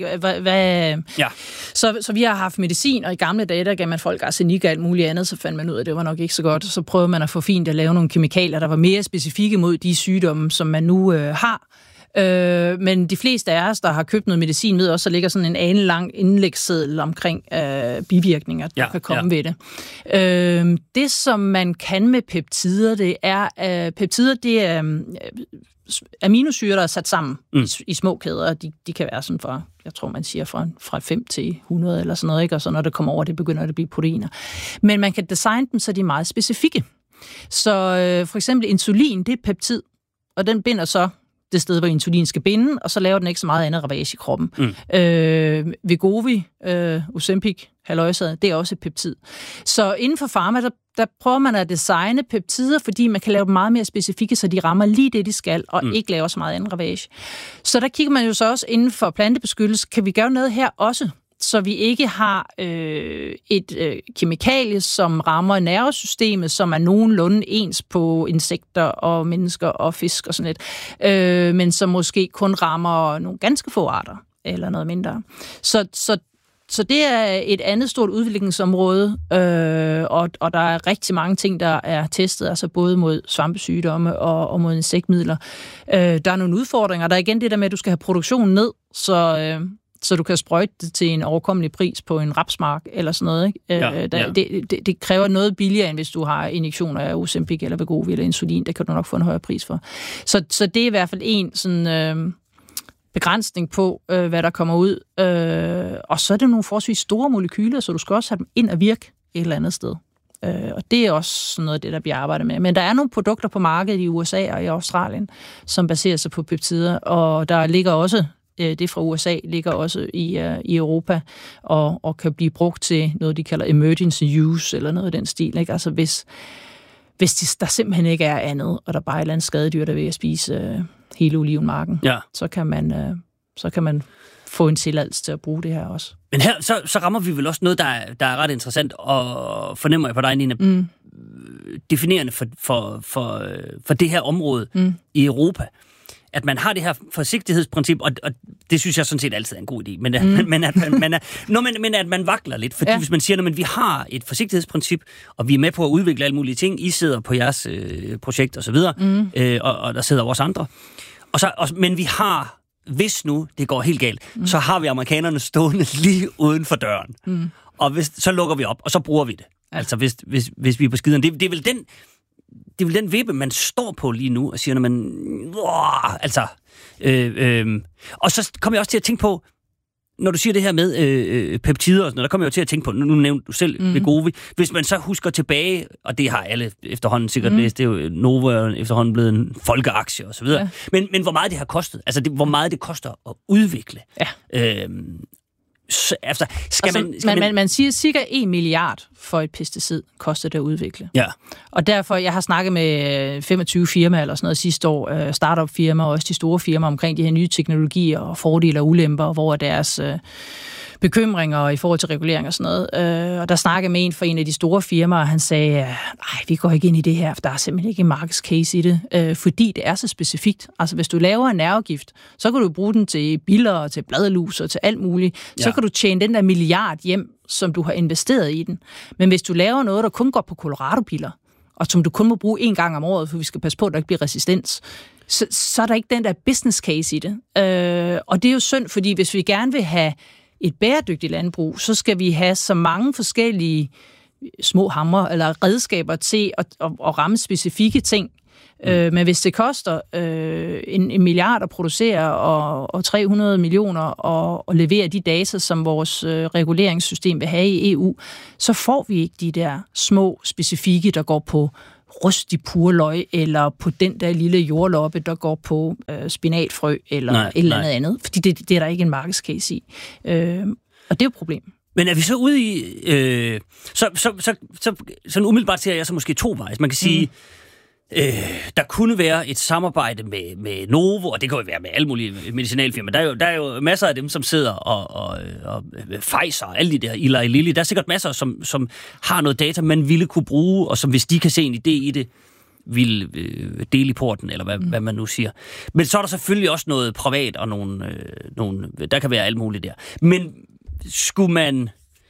Så vi har haft medicin, og i gamle dage, der gav man folk arsenik og alt muligt andet, så fandt man ud af, at det var nok ikke så godt. Så prøvede man at få fint at lave nogle kemikalier, der var mere specifikke mod de sygdomme, som man nu har. Men de fleste af os, der har købt noget medicin, ved også, så ligger sådan en anelang indlægsseddel omkring bivirkninger, der kan komme ved det. Det, som man kan med peptider, det er aminosyrer, der er sat sammen i små kæder. De kan være sådan fra, jeg tror, man siger fra 5 til 100 eller sådan noget, ikke? Og så når det kommer over, det begynder det at blive proteiner. Men man kan designe dem, så de er meget specifikke. Så for eksempel insulin, det er peptid, og den binder så det sted, hvor insulin skal binde, og så laver den ikke så meget andet ravage i kroppen. Wegovy, Ozempic, halløjsaget, det er også et peptid. Så inden for pharma, der prøver man at designe peptider, fordi man kan lave dem meget mere specifikke, så de rammer lige det, de skal, og ikke laver så meget andet ravage. Så der kigger man jo så også inden for plantebeskyttelse, kan vi gøre noget her også, så vi ikke har et kemikalie, som rammer nervesystemet, som er nogenlunde ens på insekter og mennesker og fisk og sådan lidt, men som måske kun rammer nogle ganske få arter, eller noget mindre. Så det er et andet stort udviklingsområde, og der er rigtig mange ting, der er testet, altså både mod svampesygdomme og mod insektmidler. Der er nogle udfordringer. Der er igen det der med, at du skal have produktionen ned, så du kan sprøjte det til en overkommelig pris på en rapsmark eller sådan noget. Ikke? Det kræver noget billigere, end hvis du har injektioner af Ozempic eller Wegovy eller insulin. Der kan du nok få en højere pris for. Så det er i hvert fald en sådan begrænsning på, hvad der kommer ud. Og så er det nogle forholdsvis store molekyler, så du skal også have dem ind og virke et eller andet sted. Og det er også sådan noget af det, der bliver arbejdet med. Men der er nogle produkter på markedet i USA og i Australien, som baserer sig på peptider, og der ligger også det fra USA ligger også i Europa og kan blive brugt til noget, de kalder emergency use, eller noget af den stil. Ikke? Altså hvis der simpelthen ikke er andet, og der bare er et eller andet skadedyr, der vil at spise hele olivenmarken, så kan man få en tilladelse til at bruge det her også. Men her så rammer vi vel også noget, der er ret interessant, og fornemmer jeg på dig, Nina, definerende for det her område i Europa. At man har det her forsigtighedsprincip, og det synes jeg sådan set altid er en god idé, men at man vakler lidt, fordi hvis man siger, at vi har et forsigtighedsprincip, og vi er med på at udvikle alle mulige ting, I sidder på jeres projekt og så videre, og der sidder også andre, men vi har, hvis nu det går helt galt, så har vi amerikanerne stående lige uden for døren, og så lukker vi op, og så bruger vi det. Altså hvis vi er på skideren. Det er vel den vippe, man står på lige nu, og siger, når man... Og så kommer jeg også til at tænke på, når du siger det her med peptider og sådan noget, der kommer jeg jo til at tænke på, nu nævnte du selv Wegovy, hvis man så husker tilbage, og det har alle efterhånden sikkert læst, det er jo Novo efterhånden blevet en folkeaktie og så videre, men hvor meget det har kostet, altså hvor meget det koster at udvikle. Man siger cirka 1 milliard for et pesticid koster det at udvikle. Ja. Og derfor, jeg har snakket med 25 firmaer eller sådan noget sidste år, startup-firmaer og også de store firmaer omkring de her nye teknologier og fordele og ulemper, hvor deres bekymringer i forhold til regulering og sådan noget. Og der snakkede med en af de store firmaer, og han sagde, nej, vi går ikke ind i det her, for der er simpelthen ikke en markedscase i det, fordi det er så specifikt. Altså, hvis du laver en nervegift, så kan du bruge den til biller og til bladlus og til alt muligt. Så kan du tjene den der milliard hjem, som du har investeret i den. Men hvis du laver noget, der kun går på Colorado-piller, og som du kun må bruge 1 gang om året, for vi skal passe på, at der ikke bliver resistens, så er der ikke den der business case i det. Og det er jo synd, fordi hvis vi gerne vil have et bæredygtigt landbrug, så skal vi have så mange forskellige små hamre eller redskaber til at ramme specifikke ting. Men hvis det koster 1 milliard at producere og 300 millioner at levere de data, som vores reguleringssystem vil have i EU, så får vi ikke de der små specifikke, der går på rustig purløg, eller på den der lille jordloppe, der går på spinatfrø, eller et eller andet. Fordi det er der ikke en markedscase i. Og det er jo et problem. Men er vi så ude i... Sådan umiddelbart ser jeg så måske to veje. Man kan sige, der kunne være et samarbejde med Novo, og det kan jo være med alle mulige medicinalfirmaer. Der er jo masser af dem, som sidder og Pfizer og alle de der, Eli Lilly. Der er sikkert masser, som har noget data, man ville kunne bruge, og som hvis de kan se en idé i det, vil dele i porten, eller hvad man nu siger. Men så er der selvfølgelig også noget privat, og nogle der kan være alt muligt der. Men skulle man,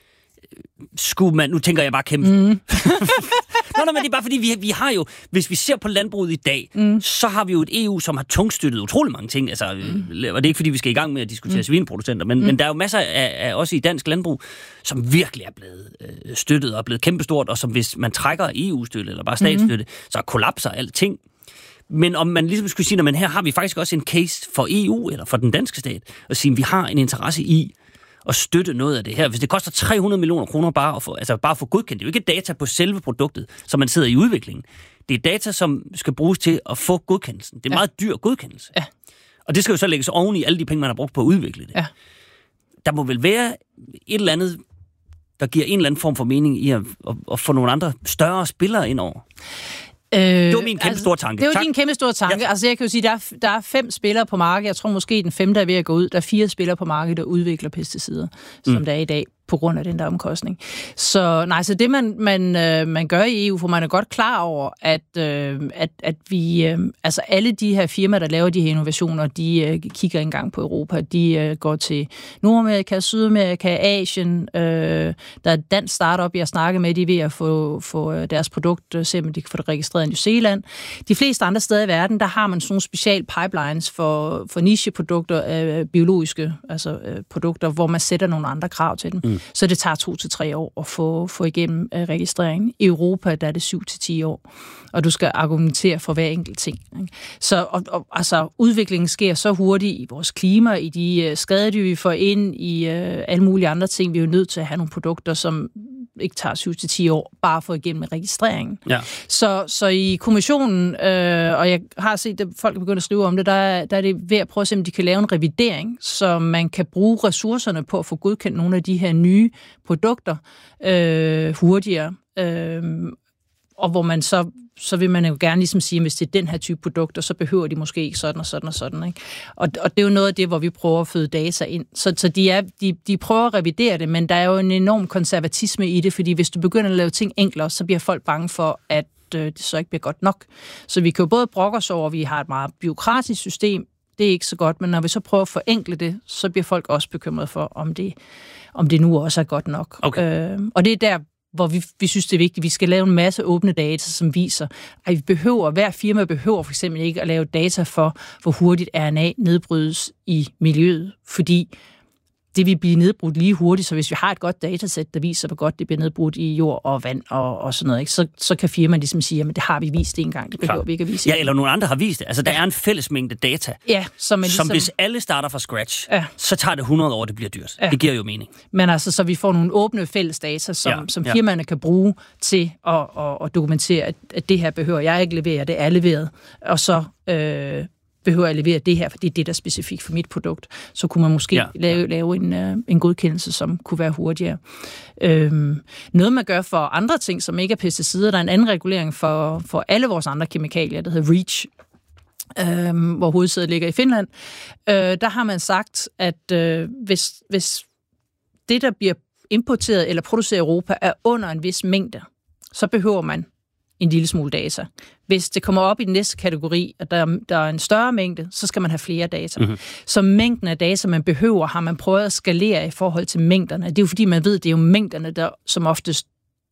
nu tænker jeg bare kæmpe. Nå, men det er bare fordi, vi har jo, hvis vi ser på landbruget i dag, så har vi jo et EU, som har tungstøttet utrolig mange ting. Altså, og det er ikke fordi, vi skal i gang med at diskutere svineproducenter, men der er jo masser af også i dansk landbrug, som virkelig er blevet støttet og er blevet kæmpestort, og som hvis man trækker EU-støtte, eller bare statsstøtte, så kollapser alting. Men om man ligesom skulle sige, men her har vi faktisk også en case for EU, eller for den danske stat, og sige, at vi har en interesse i at støtte noget af det her. Hvis det koster 300 millioner kroner bare at få godkendt, det er jo ikke data på selve produktet, som man sidder i udviklingen. Det er data, som skal bruges til at få godkendelsen. Det er meget dyr godkendelse. Ja. Og det skal jo så lægges oven i alle de penge, man har brugt på at udvikle det. Ja. Der må vel være et eller andet, der giver en eller anden form for mening i at få nogle andre større spillere ind over. Det var min kæmpe store tanke. Det var din kæmpe store tanke. Ja. Altså jeg kan jo sige, der er 5 spillere på markedet. Jeg tror måske den 5. er ved at gå ud. Der er 4 spillere på markedet, der udvikler pesticider, som der er i dag, på grund af den der omkostning. Så det man gør i EU, for man er godt klar over, at vi, altså alle de her firmaer, der laver de her innovationer, de kigger engang på Europa. De går til Nordamerika, Sydamerika, Asien. Der er et dansk startup, jeg snakker med, de er ved at få deres produkt, se om de kan få det registreret i New Zealand. De fleste andre steder i verden, der har man sådan nogle special pipelines for nicheprodukter, biologiske produkter, hvor man sætter nogle andre krav til dem. Så det tager 2 til 3 år at få igennem registreringen. I Europa, der er det 7 til 10 år, og du skal argumentere for hver enkelt ting. Ikke? Så udviklingen sker så hurtigt i vores klima, i de skadedyr, vi får ind, i alle mulige andre ting. Vi er jo nødt til at have nogle produkter, som ikke tager 7 til 10 år, bare for igennem registreringen. Ja. Så i kommissionen, og jeg har set, at folk er begyndt at skrive om det, der er det ved at prøve at se, om de kan lave en revidering, så man kan bruge ressourcerne på at få godkendt nogle af de her nye produkter hurtigere. Og hvor man så vil man jo gerne ligesom sige, at hvis det er den her type produkter, så behøver de måske ikke sådan og sådan og sådan. Ikke? Og det er jo noget af det, hvor vi prøver at føde data ind. Så de prøver at revidere det, men der er jo en enorm konservatisme i det, fordi hvis du begynder at lave ting enklere, så bliver folk bange for, at det så ikke bliver godt nok. Så vi kan jo både brokke os over, at vi har et meget bureaukratisk system, det er ikke så godt, men når vi så prøver at forenkle det, så bliver folk også bekymret for, om det nu også er godt nok. Okay. Og det er der, hvor vi synes, det er vigtigt. Vi skal lave en masse åbne data, som viser, at hver firma behøver for eksempel ikke at lave data for, hvor hurtigt RNA nedbrydes i miljøet, fordi det vil blive nedbrudt lige hurtigt, så hvis vi har et godt datasæt, der viser, hvor godt det bliver nedbrudt i jord og vand og sådan noget, ikke? Så kan firmaen ligesom sige, at det har vi vist en gang, det behøver vi ikke at vise. Ja, eller nogle andre har vist det. Altså, der er en fælles mængde data, som hvis alle starter fra scratch, så tager det 100 år, det bliver dyrt. Ja. Det giver jo mening. Men altså, så vi får nogle åbne fælles data, som firmaerne kan bruge til at dokumentere, at det her behøver jeg ikke levere, det er leveret, og så behøver jeg levere det her, for det er det, der er specifikt for mit produkt. Så kunne man måske lave en godkendelse, som kunne være hurtigere. Noget, man gør for andre ting, som ikke er pesticider, der er en anden regulering for alle vores andre kemikalier, der hedder REACH, hvor hovedsædet ligger i Finland. Der har man sagt, at hvis det, der bliver importeret eller produceret i Europa, er under en vis mængde, så behøver man en lille smule data. Hvis det kommer op i den næste kategori, at der er en større mængde, så skal man have flere data. Mm-hmm. Så mængden af data, man behøver, har man prøvet at skalere i forhold til mængderne. Det er jo fordi, man ved, det er jo mængderne, der som oftest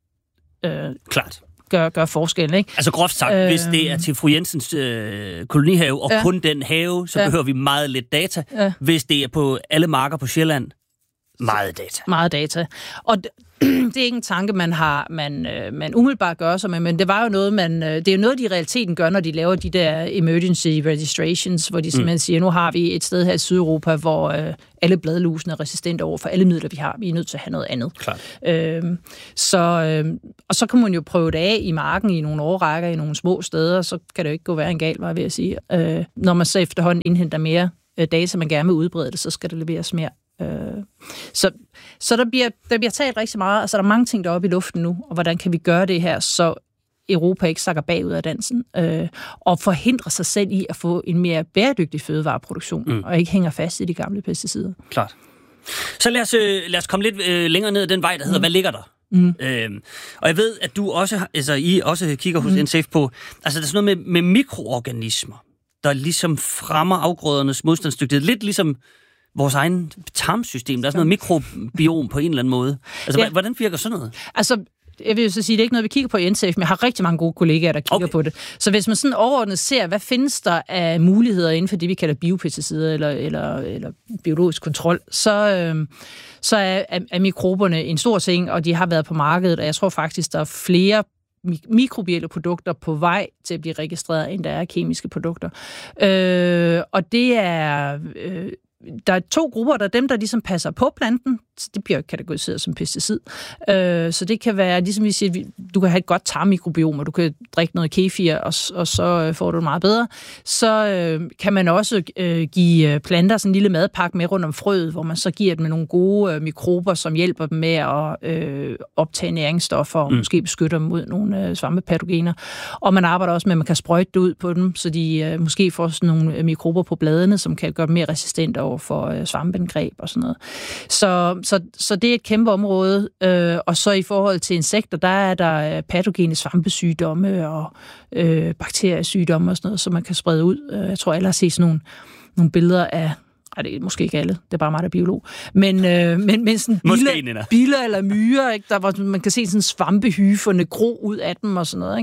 klart gør forskellen, ikke? Altså groft sagt, hvis det er til fru Jensens kolonihave, og kun den have, så behøver vi meget lidt data. Ja. Hvis det er på alle marker på Sjælland, Meget data. Meget data. Og det er ikke en tanke, man umiddelbart gør sig med, men det var jo noget, det er jo noget, de i realiteten gør, når de laver de der emergency registrations, hvor de simpelthen siger, nu har vi et sted her i Sydeuropa, hvor alle bladlusene er resistente over for alle midler, vi har. Vi er nødt til at have noget andet. Og så kan man jo prøve det af i marken i nogle årrækker, i nogle små steder, så kan det jo ikke gå værre en galt, var jeg ved at sige. Når man så efterhånden indhenter mere data, man gerne vil udbrede det, så skal det leveres mere. Så der bliver talt rigtig meget. Altså, der er mange ting deroppe i luften nu, og hvordan kan vi gøre det her, så Europa ikke sakker bagud af dansen, og forhindrer sig selv i at få en mere bæredygtig fødevareproduktion, og ikke hænger fast i de gamle pesticider. Klart. Så lad os komme lidt længere ned ad den vej, der hedder, hvad ligger der? Og jeg ved, at du også, I også kigger hos NSF på, altså der er sådan noget med mikroorganismer, der ligesom fremmer afgrødernes modstandsdygtighed, lidt ligesom vores egen tarmsystem. Der er sådan noget mikrobiom på en eller anden måde. Altså, hvordan virker sådan noget? Altså, jeg vil jo så sige, det er ikke noget, vi kigger på i NSF, men jeg har rigtig mange gode kollegaer, der kigger på det. Så hvis man sådan overordnet ser, hvad findes der af muligheder inden for det, vi kalder biopesticider eller biologisk kontrol, så er mikroberne en stor ting, og de har været på markedet, og jeg tror faktisk, der er flere mikrobielle produkter på vej til at blive registreret, end der er kemiske produkter. Og det er... Der er 2 grupper, der er dem, der ligesom passer på planten, så det bliver kategoriseret som pesticid. Så det kan være, ligesom vi siger, du kan have et godt tarmmikrobiom, og du kan drikke noget kefir, og så får du det meget bedre. Så kan man også give planter sådan en lille madpakke med rundt om frøet, hvor man så giver dem nogle gode mikrober, som hjælper dem med at optage næringsstoffer, og måske beskytter dem mod nogle svampepatogener. Og man arbejder også med, at man kan sprøjte det ud på dem, så de måske får sådan nogle mikrober på bladene, som kan gøre dem mere resistente over for svampeangreb og sådan noget. Så det er et kæmpe område. Og så i forhold til insekter, der er der patogene svampesygdomme og bakteriesygdomme og sådan noget, som man kan sprede ud. Jeg tror, alle har set sådan nogle billeder af... det er måske ikke alle, det er bare mig, der er biolog. Men sådan biller eller myrer, ikke? Der, hvor man kan se sådan svampehyferne gro ud af dem og sådan noget.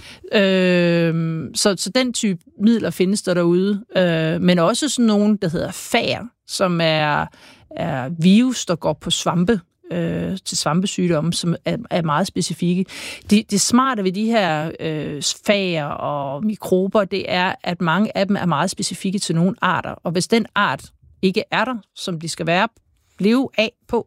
Ikke? Så den type midler findes der derude. Men også sådan nogle, der hedder fager, som er virus, der går på svampe, til svampesygdomme, som er meget specifikke. Det smarte ved de her fager og mikrober, det er, at mange af dem er meget specifikke til nogle arter. Og hvis den art ikke er der, som de skal leve af på,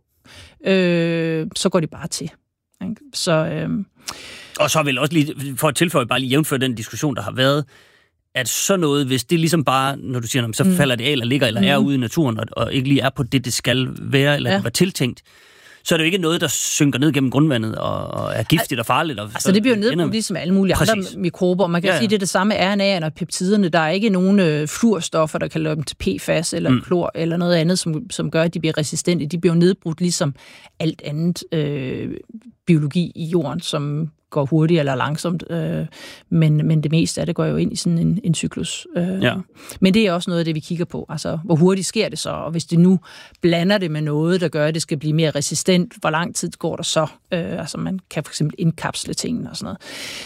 så går de bare til. Så, og så vil også lige, for at tilføje, bare lige jævnføre den diskussion, der har været, at sådan noget, hvis det ligesom bare, når du siger, så falder det af, eller ligger, eller er ude i naturen, og ikke lige er på det skal være, eller det var tiltænkt, så er det jo ikke noget, der synker ned gennem grundvandet og er giftigt og farligt. Altså det bliver jo nedbrudt ligesom alle mulige andre mikrober. Man kan sige, det er det samme RNA'erne og peptiderne. Der er ikke nogen fluorstoffer, der kan lade dem til PFAS eller klor eller noget andet, som gør, at de bliver resistente. De bliver jo nedbrudt ligesom alt andet biologi i jorden, som går hurtigt eller langsomt, men det meste af det går jo ind i sådan en cyklus. Men det er også noget af det, vi kigger på. Altså, hvor hurtigt sker det så? Og hvis det nu blander det med noget, der gør, at det skal blive mere resistent, hvor lang tid går der så? Altså, man kan for eksempel indkapsle tingene og sådan noget.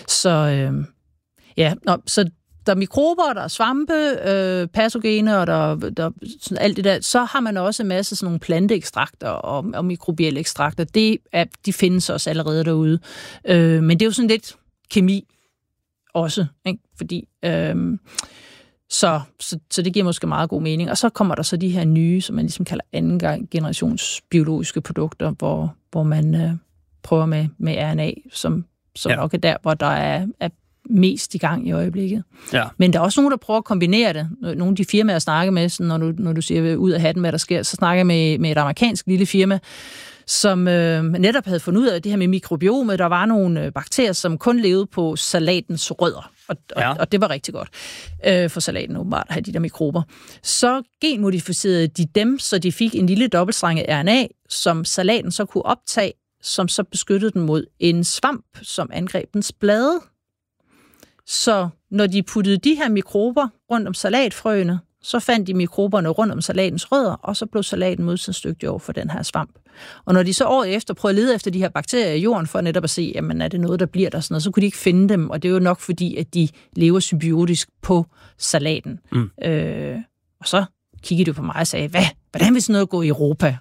Så, så der er mikrober, der er svampe, patogener, og der sådan alt det der. Så har man også en masse sådan nogle planteekstrakter og mikrobielle ekstrakter. De findes også allerede derude. Men det er jo sådan lidt kemi også, ikke? Fordi så det giver måske meget god mening. Og så kommer der så de her nye, som man ligesom kalder anden generations biologiske produkter, hvor man prøver med RNA, som nok er der, hvor der er mest i gang i øjeblikket. Ja. Men der er også nogen, der prøver at kombinere det. Nogle af de firmaer, jeg snakker med, sådan, når du siger ud af hatten, hvad der sker, så snakker jeg med et amerikansk lille firma, som netop havde fundet ud af det her med mikrobiomet. Der var nogle bakterier, som kun levede på salatens rødder. Og det var rigtig godt for salaten åbenbart at have de der mikrober. Så genmodificerede de dem, så de fik en lille dobbeltstrenget RNA, som salaten så kunne optage, som så beskyttede den mod en svamp, som angreb dens blade. Så når de puttede de her mikrober rundt om salatfrøene, så fandt de mikroberne rundt om salatens rødder, og så blev salaten modstandsdygtig over for den her svamp. Og når de så året efter prøvede at lede efter de her bakterier i jorden, for netop at se, jamen er det noget, der bliver der sådan noget, så kunne de ikke finde dem, og det er jo nok fordi, at de lever symbiotisk på salaten. Og så kiggede de på mig og sagde, hvordan vil sådan noget gå i Europa?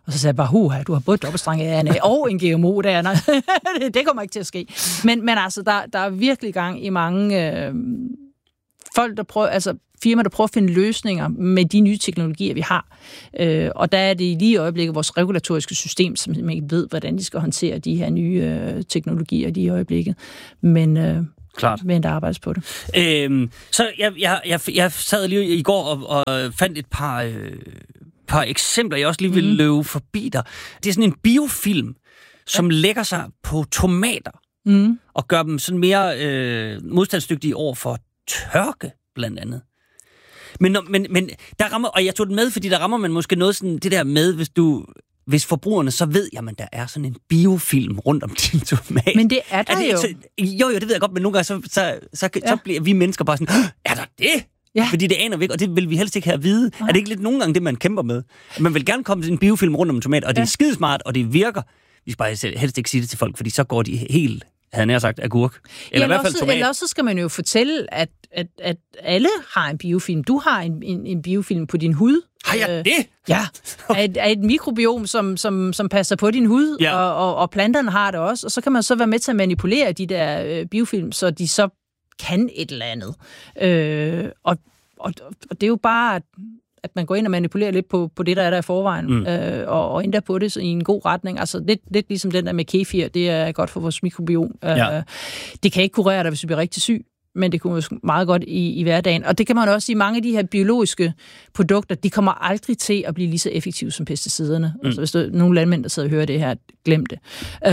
Og så sagde jeg bare, du har både dobbeltstrenget RNA og en GMO der. Nej, det kommer ikke til at ske. Men altså, der er virkelig gang i mange folk, der prøver, altså firmaer, der prøver at finde løsninger med de nye teknologier, vi har. Og der er det lige i øjeblikket vores regulatoriske system, som ikke ved, hvordan de skal håndtere de her nye teknologier lige i øjeblikket. Men der arbejdes på det. Så jeg sad lige i går og fandt et par eksempler, jeg også lige vil løbe forbi dig. Det er sådan en biofilm, som lægger sig på tomater og gør dem sådan mere modstandsdygtige over for tørke, blandt andet. Men der rammer, og jeg tog den med, fordi der rammer man måske noget sådan, det der med, hvis forbrugerne så ved, jamen der er sådan en biofilm rundt om din tomat. Men det er der jo. Jo, det ved jeg godt, men nogle gange så bliver vi mennesker bare sådan, er der det? Ja. Fordi det aner vi ikke, og det vil vi helst ikke have at vide. Ja. Er det ikke lidt nogle gange det, man kæmper med? Man vil gerne komme til en biofilm rundt om en tomat, og det er skidesmart, og det virker. Vi skal bare helst ikke sige det til folk, fordi så går de helt, havde jeg sagt, agurk. Eller i hvert fald tomat. Eller også skal man jo fortælle, at alle har en biofilm. Du har en biofilm på din hud. Har jeg det? Ja, af et mikrobiom, som passer på din hud, ja. og planterne har det også. Og så kan man så være med til at manipulere de der biofilm, så de så kan et eller andet. Og det er jo bare, at man går ind og manipulerer lidt på det, der er der i forvejen, og ændrer på det i en god retning. Altså lidt ligesom den der med kefir, det er godt for vores mikrobiom. Ja. Det kan ikke kurere dig, hvis du bliver rigtig syg, men det kunne meget godt i hverdagen. Og det kan man også sige, mange af de her biologiske produkter, de kommer aldrig til at blive lige så effektive som pesticiderne. Altså, hvis der er nogle landmænd, der sidder og hører det her, glem det.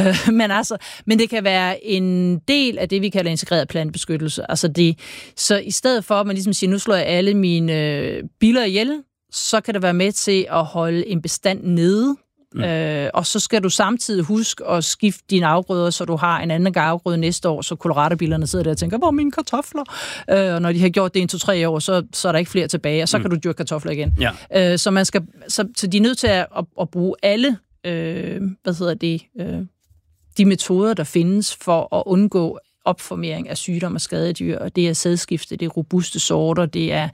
Men det kan være en del af det, vi kalder integreret plantebeskyttelse. Altså så i stedet for, at man ligesom siger, nu slår jeg alle mine biller ihjel, så kan det være med til at holde en bestand nede. Og så skal du samtidig huske at skifte dine afgrøder, så du har en anden afgrøde næste år, så koloradobillerne sidder der og tænker, hvor er mine kartofler? Og når de har gjort det i 2-3 år, så er der ikke flere tilbage, og så kan du dyrke kartofler igen. Ja. Så de er nødt til at bruge alle de metoder, der findes for at undgå opformering af sygdom og skadedyr, og det er sædskifte, det er robuste sorter, det er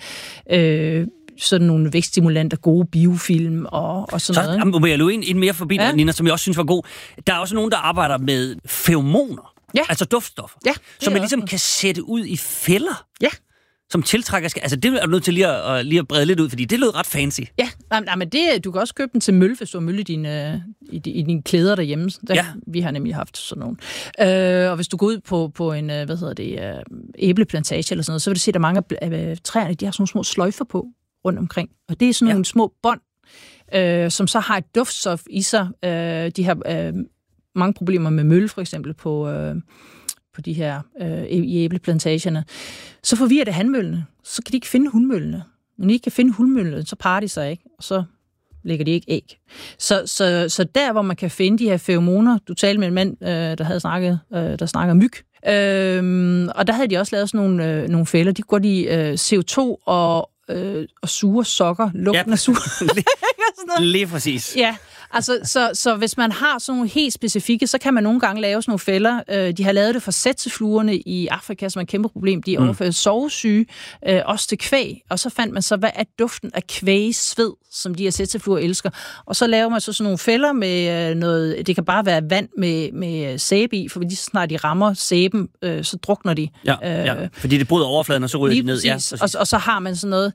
sådan nogle vækststimulanter, gode biofilm og sådan noget. Så må jeg løbe en mere forbi, Nina, som jeg også synes var god. Der er også nogen, der arbejder med feromoner, altså duftstoffer, som man ligesom kan sætte ud i fælder. Ja. Som tiltrækker... Altså, det er du nødt til lige at brede lidt ud, fordi det lød ret fancy. Ja, men du kan også købe den til møl, hvis du har møl i dine klæder derhjemme. Vi har nemlig haft sådan nogle. Og hvis du går ud på en, æbleplantage eller sådan noget, så vil du se, at der mange af træerne, de har sådan nogle små sløjfer på rundt omkring. Og det er sådan nogle små bånd, som så har et duftstof i sig. De har mange problemer med møl, for eksempel, på de her i æbleplantagerne, så forvirrer det hanmøllene. Så kan de ikke finde hunmøllene. Når de ikke kan finde hunmøllene, så parer de sig ikke, og så lægger de ikke æg. Så der, hvor man kan finde de her feromoner, du talte med en mand, der snakker myg, og der havde de også lavet sådan nogle fælder. De går i CO2 og sure sokker, lugten af sure. Lige præcis. Ja, altså, så hvis man har sådan nogle helt specifikke, så kan man nogle gange lave sådan nogle fælder. De har lavet det for sætsefluerne i Afrika, som er et kæmpe problem. De overfører sovesyge, også til kvæg. Og så fandt man så, hvad er duften af kvægsved, som de her sætsefluer elsker. Og så laver man så sådan nogle fælder med noget, det kan bare være vand med sæbe i, for lige så snart de rammer sæben, så drukner de. Ja, fordi det bryder overfladen, og så ryger de ned. Ja, og så har man sådan noget.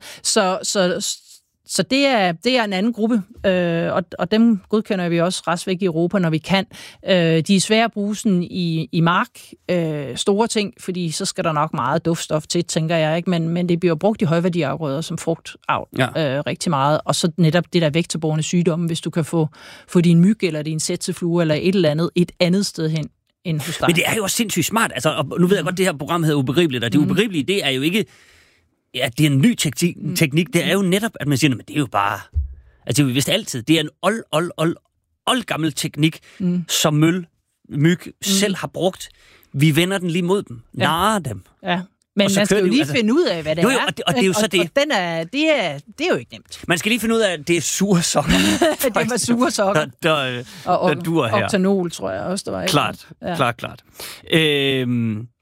Så det er en anden gruppe, og dem godkender vi også restvæk i Europa, når vi kan. De er svære at bruge sådan i mark, store ting, fordi så skal der nok meget duftstof til, tænker jeg, ikke? Men det bliver brugt i højværdiafgrøder som frugtavl rigtig meget. Og så netop det der vektorbårne sygdomme, hvis du kan få din myg eller din sætseflue eller et andet sted hen. Men det er jo også sindssygt smart. Altså, og nu ved jeg godt, det her program hedder Ubegribeligt, og det ubegribelige, det er jo ikke... Ja, det er en ny teknik. Det er jo netop, at man siger, men det er jo bare... Altså, det er jo vist altid. Det er en oldgammel teknik, som myg selv har brugt. Vi vender den lige mod dem. Narrer dem. Ja. Men man skal jo lige finde ud af, hvad det er. Og det er jo så det. Og det er jo ikke nemt. Man skal lige finde ud af, at det er sure sokker. Det var sure sokker. Der duer her. Octanol, tror jeg også, der var. Klart.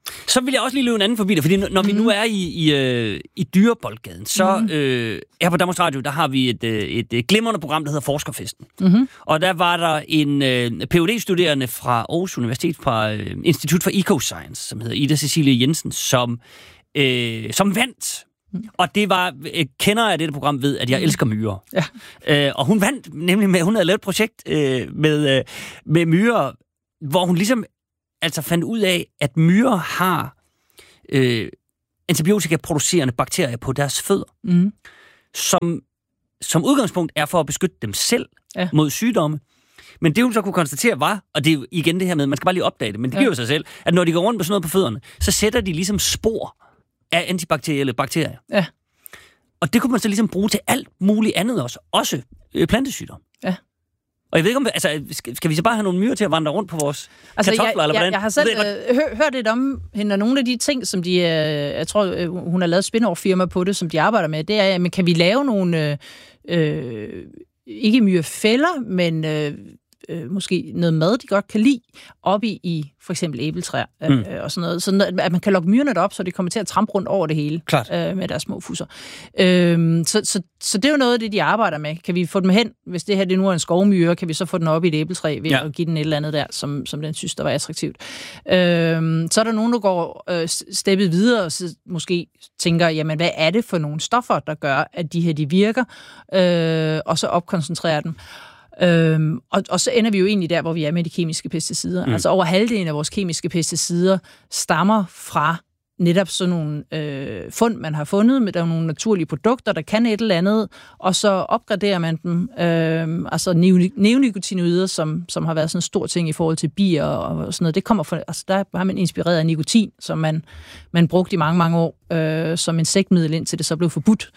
Så vil jeg også lige løbe en anden forbi dig, fordi når vi nu er i Dyreboldgaden, så her på Danmarks Radio, der har vi et glimrende program, der hedder Forskerfesten. Og der var der en Ph.D.-studerende fra Aarhus Universitet, fra Institut for Ecoscience, som hedder Ida Cecilie Jensen, som vandt. Og det var, kender af dette program ved, at jeg elsker myrer. Ja. Og hun vandt nemlig med, hun havde lavet et projekt med myrer, hvor hun ligesom altså fandt ud af, at myrer har antibiotikaproducerende bakterier på deres fødder, som udgangspunkt er for at beskytte dem selv mod sygdomme. Men det hun så kunne konstatere var, og det er jo igen det her med, man skal bare lige opdage det, men det giver jo sig selv, at når de går rundt med sådan noget på fødderne, så sætter de ligesom spor af antibakterielle bakterier. Ja. Og det kunne man så ligesom bruge til alt muligt andet også plantesygdomme. Ja. Og jeg ved ikke om, altså, skal vi så bare have nogle myrer til at vandre rundt på vores kartofler, eller hvordan? Jeg har selv hørt lidt om hende, og nogle af de ting, som de, jeg tror, hun har lavet spin-off-firma på det, som de arbejder med, det er, men kan vi lave nogle, ikke myrefælder, men måske noget mad, de godt kan lide, op i for eksempel æbletræer og sådan noget. Sådan at man kan lokke myrerne op, så de kommer til at trampe rundt over det hele med deres små fusser. Så det er jo noget af det, de arbejder med. Kan vi få dem hen, hvis det her det nu er en skovmyre, kan vi så få den op i et æbletræ ved at give den et eller andet der, som den synes, der var attraktivt. Så er der nogen, der går steppet videre og så måske tænker, jamen hvad er det for nogle stoffer, der gør, at de her de virker, og så opkoncentrerer dem. Og så ender vi jo egentlig der, hvor vi er med de kemiske pesticider. Altså over halvdelen af vores kemiske pesticider stammer fra netop sådan nogle fund, man har fundet, med der er nogle naturlige produkter, der kan et eller andet, og så opgraderer man dem. Altså neonikotinoider, som har været sådan en stor ting i forhold til bier og sådan noget, det kommer fra, altså der har man inspireret af nikotin, som man brugte i mange, mange år som insektmiddel, indtil det så blev forbudt.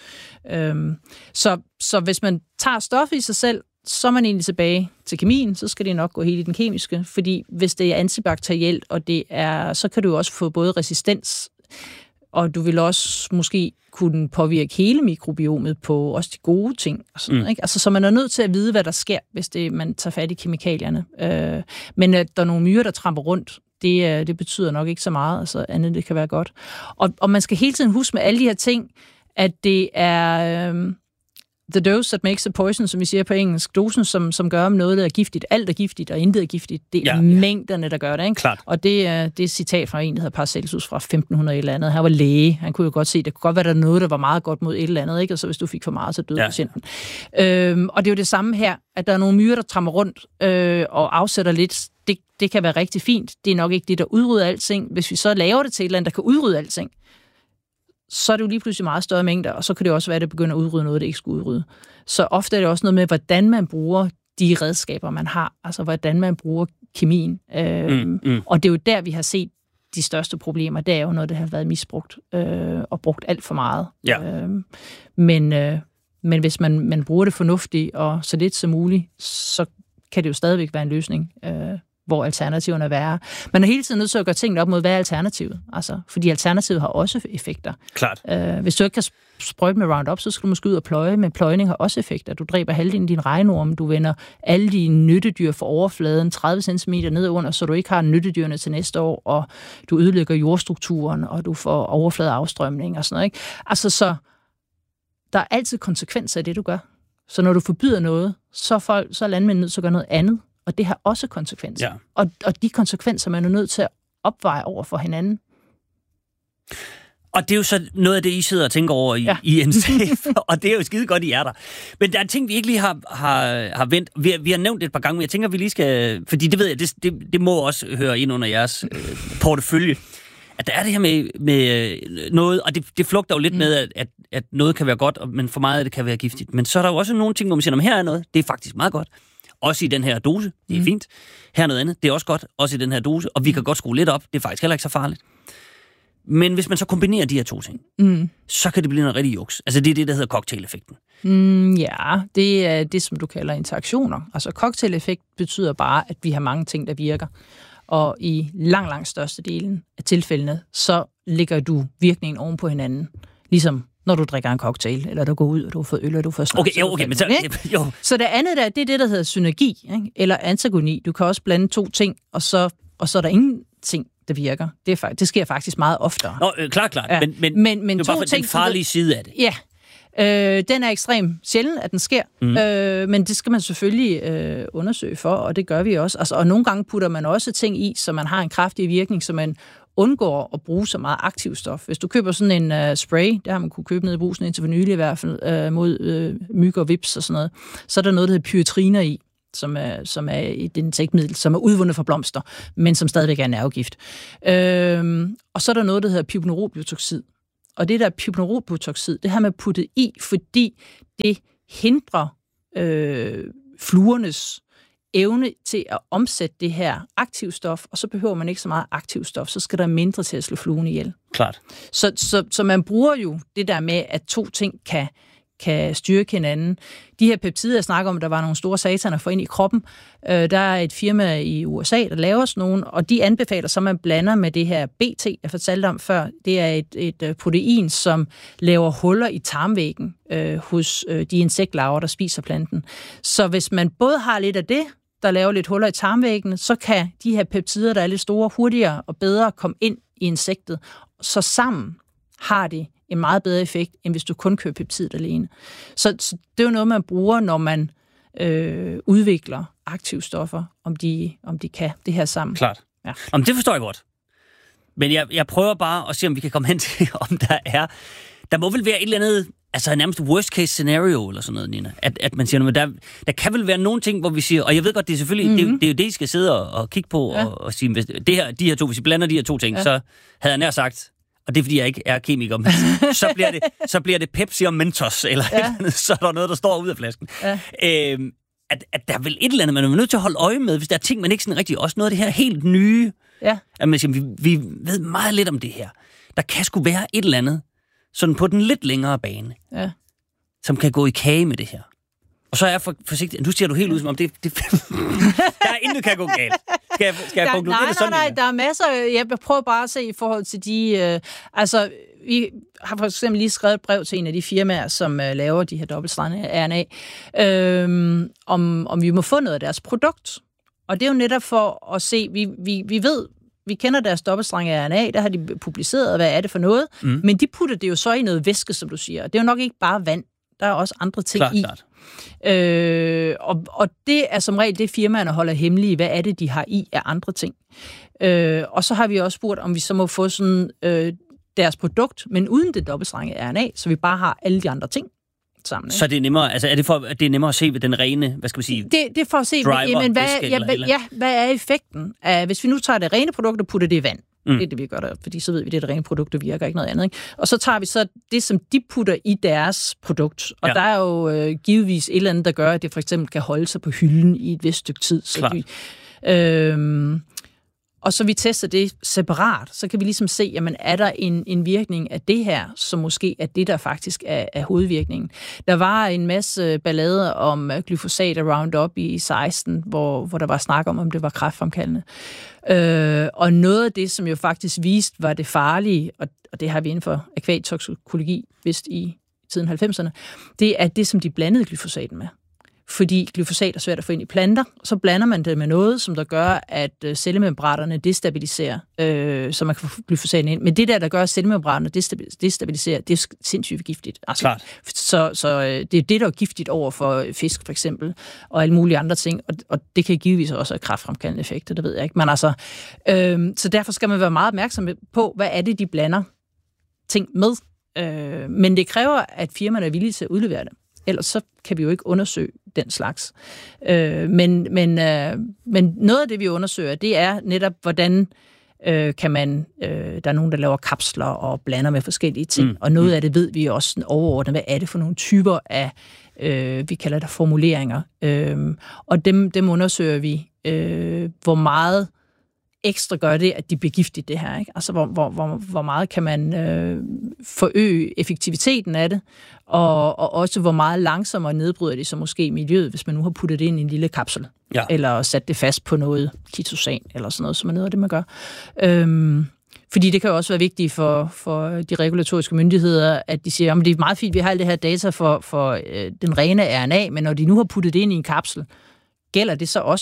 Så hvis man tager stoffet i sig selv, så er man egentlig tilbage til kemien, så skal det nok gå helt i den kemiske, fordi hvis det er antibakterielt, og det er, så kan du jo også få både resistens, og du vil også måske kunne påvirke hele mikrobiomet på også de gode ting. Og sådan, ikke? Altså, så man er nødt til at vide, hvad der sker, hvis man tager fat i kemikalierne. Men at der er nogle myrer, der tramper rundt, det betyder nok ikke så meget, altså andet det kan være godt. Og man skal hele tiden huske med alle de her ting, at det er the dose that makes a poison, som vi siger på engelsk. Dosen, som gør om noget, der er giftigt. Alt er giftigt, og intet er giftigt. Det er mængderne, der gør det. Ikke? Klart. Og det er et citat fra en, der hedder Paracelsus fra 1500 eller andet. Han var læge. Han kunne jo godt se, det kunne godt være, der noget, der var meget godt mod et eller andet. Ikke? Og så hvis du fik for meget, så døde patienten. Og det er jo det samme her, at der er nogle myrer, der trammer rundt og afsætter lidt. Det kan være rigtig fint. Det er nok ikke det, der udrydder alting. Hvis vi så laver det til et eller andet, der kan udrydde alting, så er det jo lige pludselig meget større mængder, og så kan det også være, at det begynder at udrydde noget, det ikke skulle udrydde. Så ofte er det også noget med, hvordan man bruger de redskaber, man har, altså hvordan man bruger kemien. Og det er jo der, vi har set de største problemer. Det er jo noget, der har været misbrugt og brugt alt for meget. Ja. Men hvis man bruger det fornuftigt og så lidt som muligt, så kan det jo stadigvæk være en løsning, hvor alternativerne er værre. Man er hele tiden nødt til at gøre tingene op mod, hvad er alternativet? Altså, fordi alternativet har også effekter. Klart. Hvis du ikke kan sprøjte med Roundup, så skal du måske ud og pløje, men pløjning har også effekter. Du dræber halvdelen af din regnorm, du vender alle dine nyttedyr fra overfladen 30 cm ned under, så du ikke har nyttedyrene til næste år, og du ødelægger jordstrukturen, og du får overfladeafstrømning og sådan noget. Ikke? Altså, så der er altid konsekvenser af det, du gør. Så når du forbyder noget, så er landmænd nødt til at gøre noget andet. Og det har også konsekvenser. Ja. Og de konsekvenser, man er nødt til at opveje over for hinanden. Og det er jo så noget af det, I sidder og tænker over i NCF, og det er jo skide godt, I er der. Men der er en ting, vi ikke lige har vendt. Vi har nævnt det et par gange, men jeg tænker, vi lige skal... Fordi det ved jeg, det må også høre ind under jeres portefølje. At der er det her med noget, og det flugter jo lidt med, at noget kan være godt, men for meget af det kan være giftigt. Men så er der jo også nogle ting, hvor man siger, her er noget, det er faktisk meget godt. Også i den her dose, det er fint. Her er noget andet, det er også godt, også i den her dose, og vi kan godt skrue lidt op, det er faktisk heller ikke så farligt. Men hvis man så kombinerer de her to ting, så kan det blive noget rigtig juks. Altså det er det, der hedder cocktail-effekten. Ja, det er det, som du kalder interaktioner. Altså cocktail-effekt betyder bare, at vi har mange ting, der virker. Og i langt størstedelen af tilfældene, så lægger du virkningen oven på hinanden. Ligesom når du drikker en cocktail, eller du går ud, og du får øl, og du får snaps. Okay, men så... Så det andet der, det er det, der hedder synergi, ikke? Eller antagoni. Du kan også blande to ting, og så er der ingenting der virker. Det sker faktisk meget oftere. Klart. Ja. Men det er bare den farlige side af det. Ja. Den er ekstremt sjældent, at den sker, men det skal man selvfølgelig undersøge for, og det gør vi også. Altså, og nogle gange putter man også ting i, så man har en kraftig virkning, så man undgår at bruge så meget aktivstof. Hvis du køber sådan en spray, det har man kunne købe nede i Brugsen indtil for nylig i hvert fald, mod myg og vips og sådan noget, så er der noget, der hedder pyretriner i, som er et insektmiddel, som er udvundet fra blomster, men som stadigvæk er nervegift. Og så er der noget, der hedder pionerorbiotoxid. Og det der pionerorbiotoxid, det har man puttet i, fordi det hindrer fluernes evne til at omsætte det her aktivstof, og så behøver man ikke så meget aktivstof, så skal der mindre til at slå fluen ihjel. Klart. Så man bruger jo det der med, at to ting kan styrke hinanden. De her peptider, jeg snakker om, der var nogle store sataner for ind i kroppen. Der er et firma i USA, der laver sådan nogle, og de anbefaler, så man blander med det her BT, jeg fortalte om før. Det er et protein, som laver huller i tarmvæggen hos de insektlarver, der spiser planten. Så hvis man både har lidt af det, der laver lidt huller i tarmvæggene, så kan de her peptider, der er lidt store, hurtigere og bedre komme ind i insektet. Så sammen har de en meget bedre effekt, end hvis du kun kører peptid alene. Så det er jo noget, man bruger, når man udvikler aktivstoffer, om de kan det her sammen. Klart. Ja. Om det forstår jeg godt. Men jeg prøver bare at se, om vi kan komme hen til, om der må vel være et eller andet, altså nærmest worst case scenario, eller sådan noget, Nina. At man siger, men der kan vel være nogle ting, hvor vi siger, og jeg ved godt, det er selvfølgelig, det er jo det, I skal sidde og kigge på, og sige, hvis hvis I blander de her to ting, så havde jeg nær sagt, og det er, fordi jeg ikke er kemiker, men så bliver det Pepsi og Mentos, eller et eller andet, så er der noget, der står ud af flasken. Ja. At der er vel et eller andet, man er nødt til at holde øje med, hvis der er ting, man ikke sådan rigtig, også noget af det her helt nye, at man siger, vi ved meget lidt om det her. Der kan sgu være et eller andet, sådan på den lidt længere bane, som kan gå i kage med det her. Og så er jeg forsigtig. Nu ser du helt ud, som om det der er intet kan gå galt. Skal jeg konkludere det sådan? Nej, der er masser. Jeg prøver bare at se i forhold til de... vi har for eksempel lige skrevet et brev til en af de firmaer, som laver de her dobbeltstrandede RNA, om vi må få noget af deres produkt. Og det er jo netop for at se... Vi ved... Vi kender deres dobbeltstrengede RNA, der har de publiceret, hvad er det for noget, men de putter det jo så i noget væske, som du siger. Det er jo nok ikke bare vand. Der er også andre ting i. Klart. Og det er som regel det, firmaerne holder hemmelige. Hvad er det, de har i af andre ting? Og så har vi også spurgt, om vi så må få sådan deres produkt, men uden det dobbeltstrengede RNA, så vi bare har alle de andre ting sammen. Ikke? Så det er nemmere, altså er det for, at det er nemmere at se ved den rene, hvad skal vi sige? Det er for at se, hvad er effekten af, hvis vi nu tager det rene produkt og putter det i vand. Det er det, vi gør der, fordi så ved vi, det er det rene produkt, der virker, ikke noget andet. Ikke? Og så tager vi så det, som de putter i deres produkt. Og der er jo givetvis et eller andet, der gør, at det for eksempel kan holde sig på hylden i et vist stykke tid. Og så vi tester det separat, så kan vi ligesom se, jamen er der en virkning af det her, som måske er det, der faktisk er hovedvirkningen. Der var en masse ballader om glyfosat og Roundup i 16, hvor der var snak om det var kræftfremkaldende. Og noget af det, som jo faktisk viste, var det farlige, og det har vi inden for akvatietoksikologi vidst i tiden 90'erne, det er det, som de blandede glyfosaten med. Fordi glyfosat er svært at få ind i planter, så blander man det med noget, som der gør, at cellemembranerne destabiliserer, så man kan få glyfosaten ind. Men det der gør, at cellemembranerne destabiliserer, det er sindssygt giftigt. Altså, så det er det, der er giftigt over for fisk, for eksempel, og alle mulige andre ting. Og det kan givetvis også have kræftfremkaldende effekter, det ved jeg ikke. Men altså, så derfor skal man være meget opmærksom på, hvad er det, de blander ting med. Men det kræver, at firmaerne er villige til at udlevere det. Ellers så kan vi jo ikke undersøge den slags. Men noget af det, vi undersøger, det er netop, hvordan kan man... der er nogen, der laver kapsler og blander med forskellige ting, og noget af det ved vi også overordnet. Hvad er det for nogle typer af, vi kalder det formuleringer? Og dem undersøger vi, hvor meget ekstra gør det, at de bliver giftigt, det her. Ikke? Altså, hvor meget kan man forøge effektiviteten af det, og også hvor meget langsommere nedbryder det så måske i miljøet, hvis man nu har puttet det ind i en lille kapsel, eller sat det fast på noget kitosan, eller sådan noget, som er noget af det, man gør. Fordi det kan jo også være vigtigt for de regulatoriske myndigheder, at de siger, at det er meget fint, vi har alt det her data for den rene RNA, men når de nu har puttet det ind i en kapsel, gælder det så også?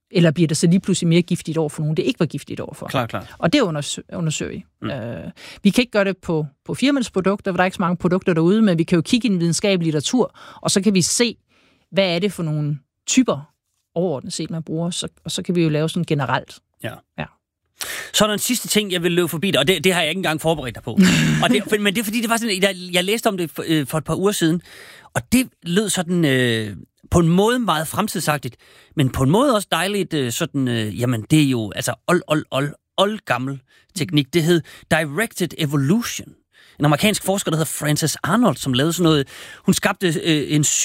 Eller bliver det så lige pludselig mere giftigt over for nogen, det ikke var giftigt over for? Klar. Og det undersøger vi. Vi kan ikke gøre det på firmandsprodukter, for der er ikke så mange produkter derude, men vi kan jo kigge i den videnskabelige litteratur, og så kan vi se, hvad er det for nogle typer overordnet set, man bruger, og så kan vi jo lave sådan generelt. Ja. Så er der en sidste ting, jeg vil løbe forbi dig, og det har jeg ikke engang forberedt dig på. Men det er fordi, det var sådan, jeg læste om det for et par uger siden, og det lød sådan på en måde meget fremtidsagtigt, men på en måde også dejligt sådan, jamen det er jo altså old-gammel teknik. Det hed Directed Evolution. En amerikansk forsker, der hedder Frances Arnold, som lavede sådan noget. Hun skabte en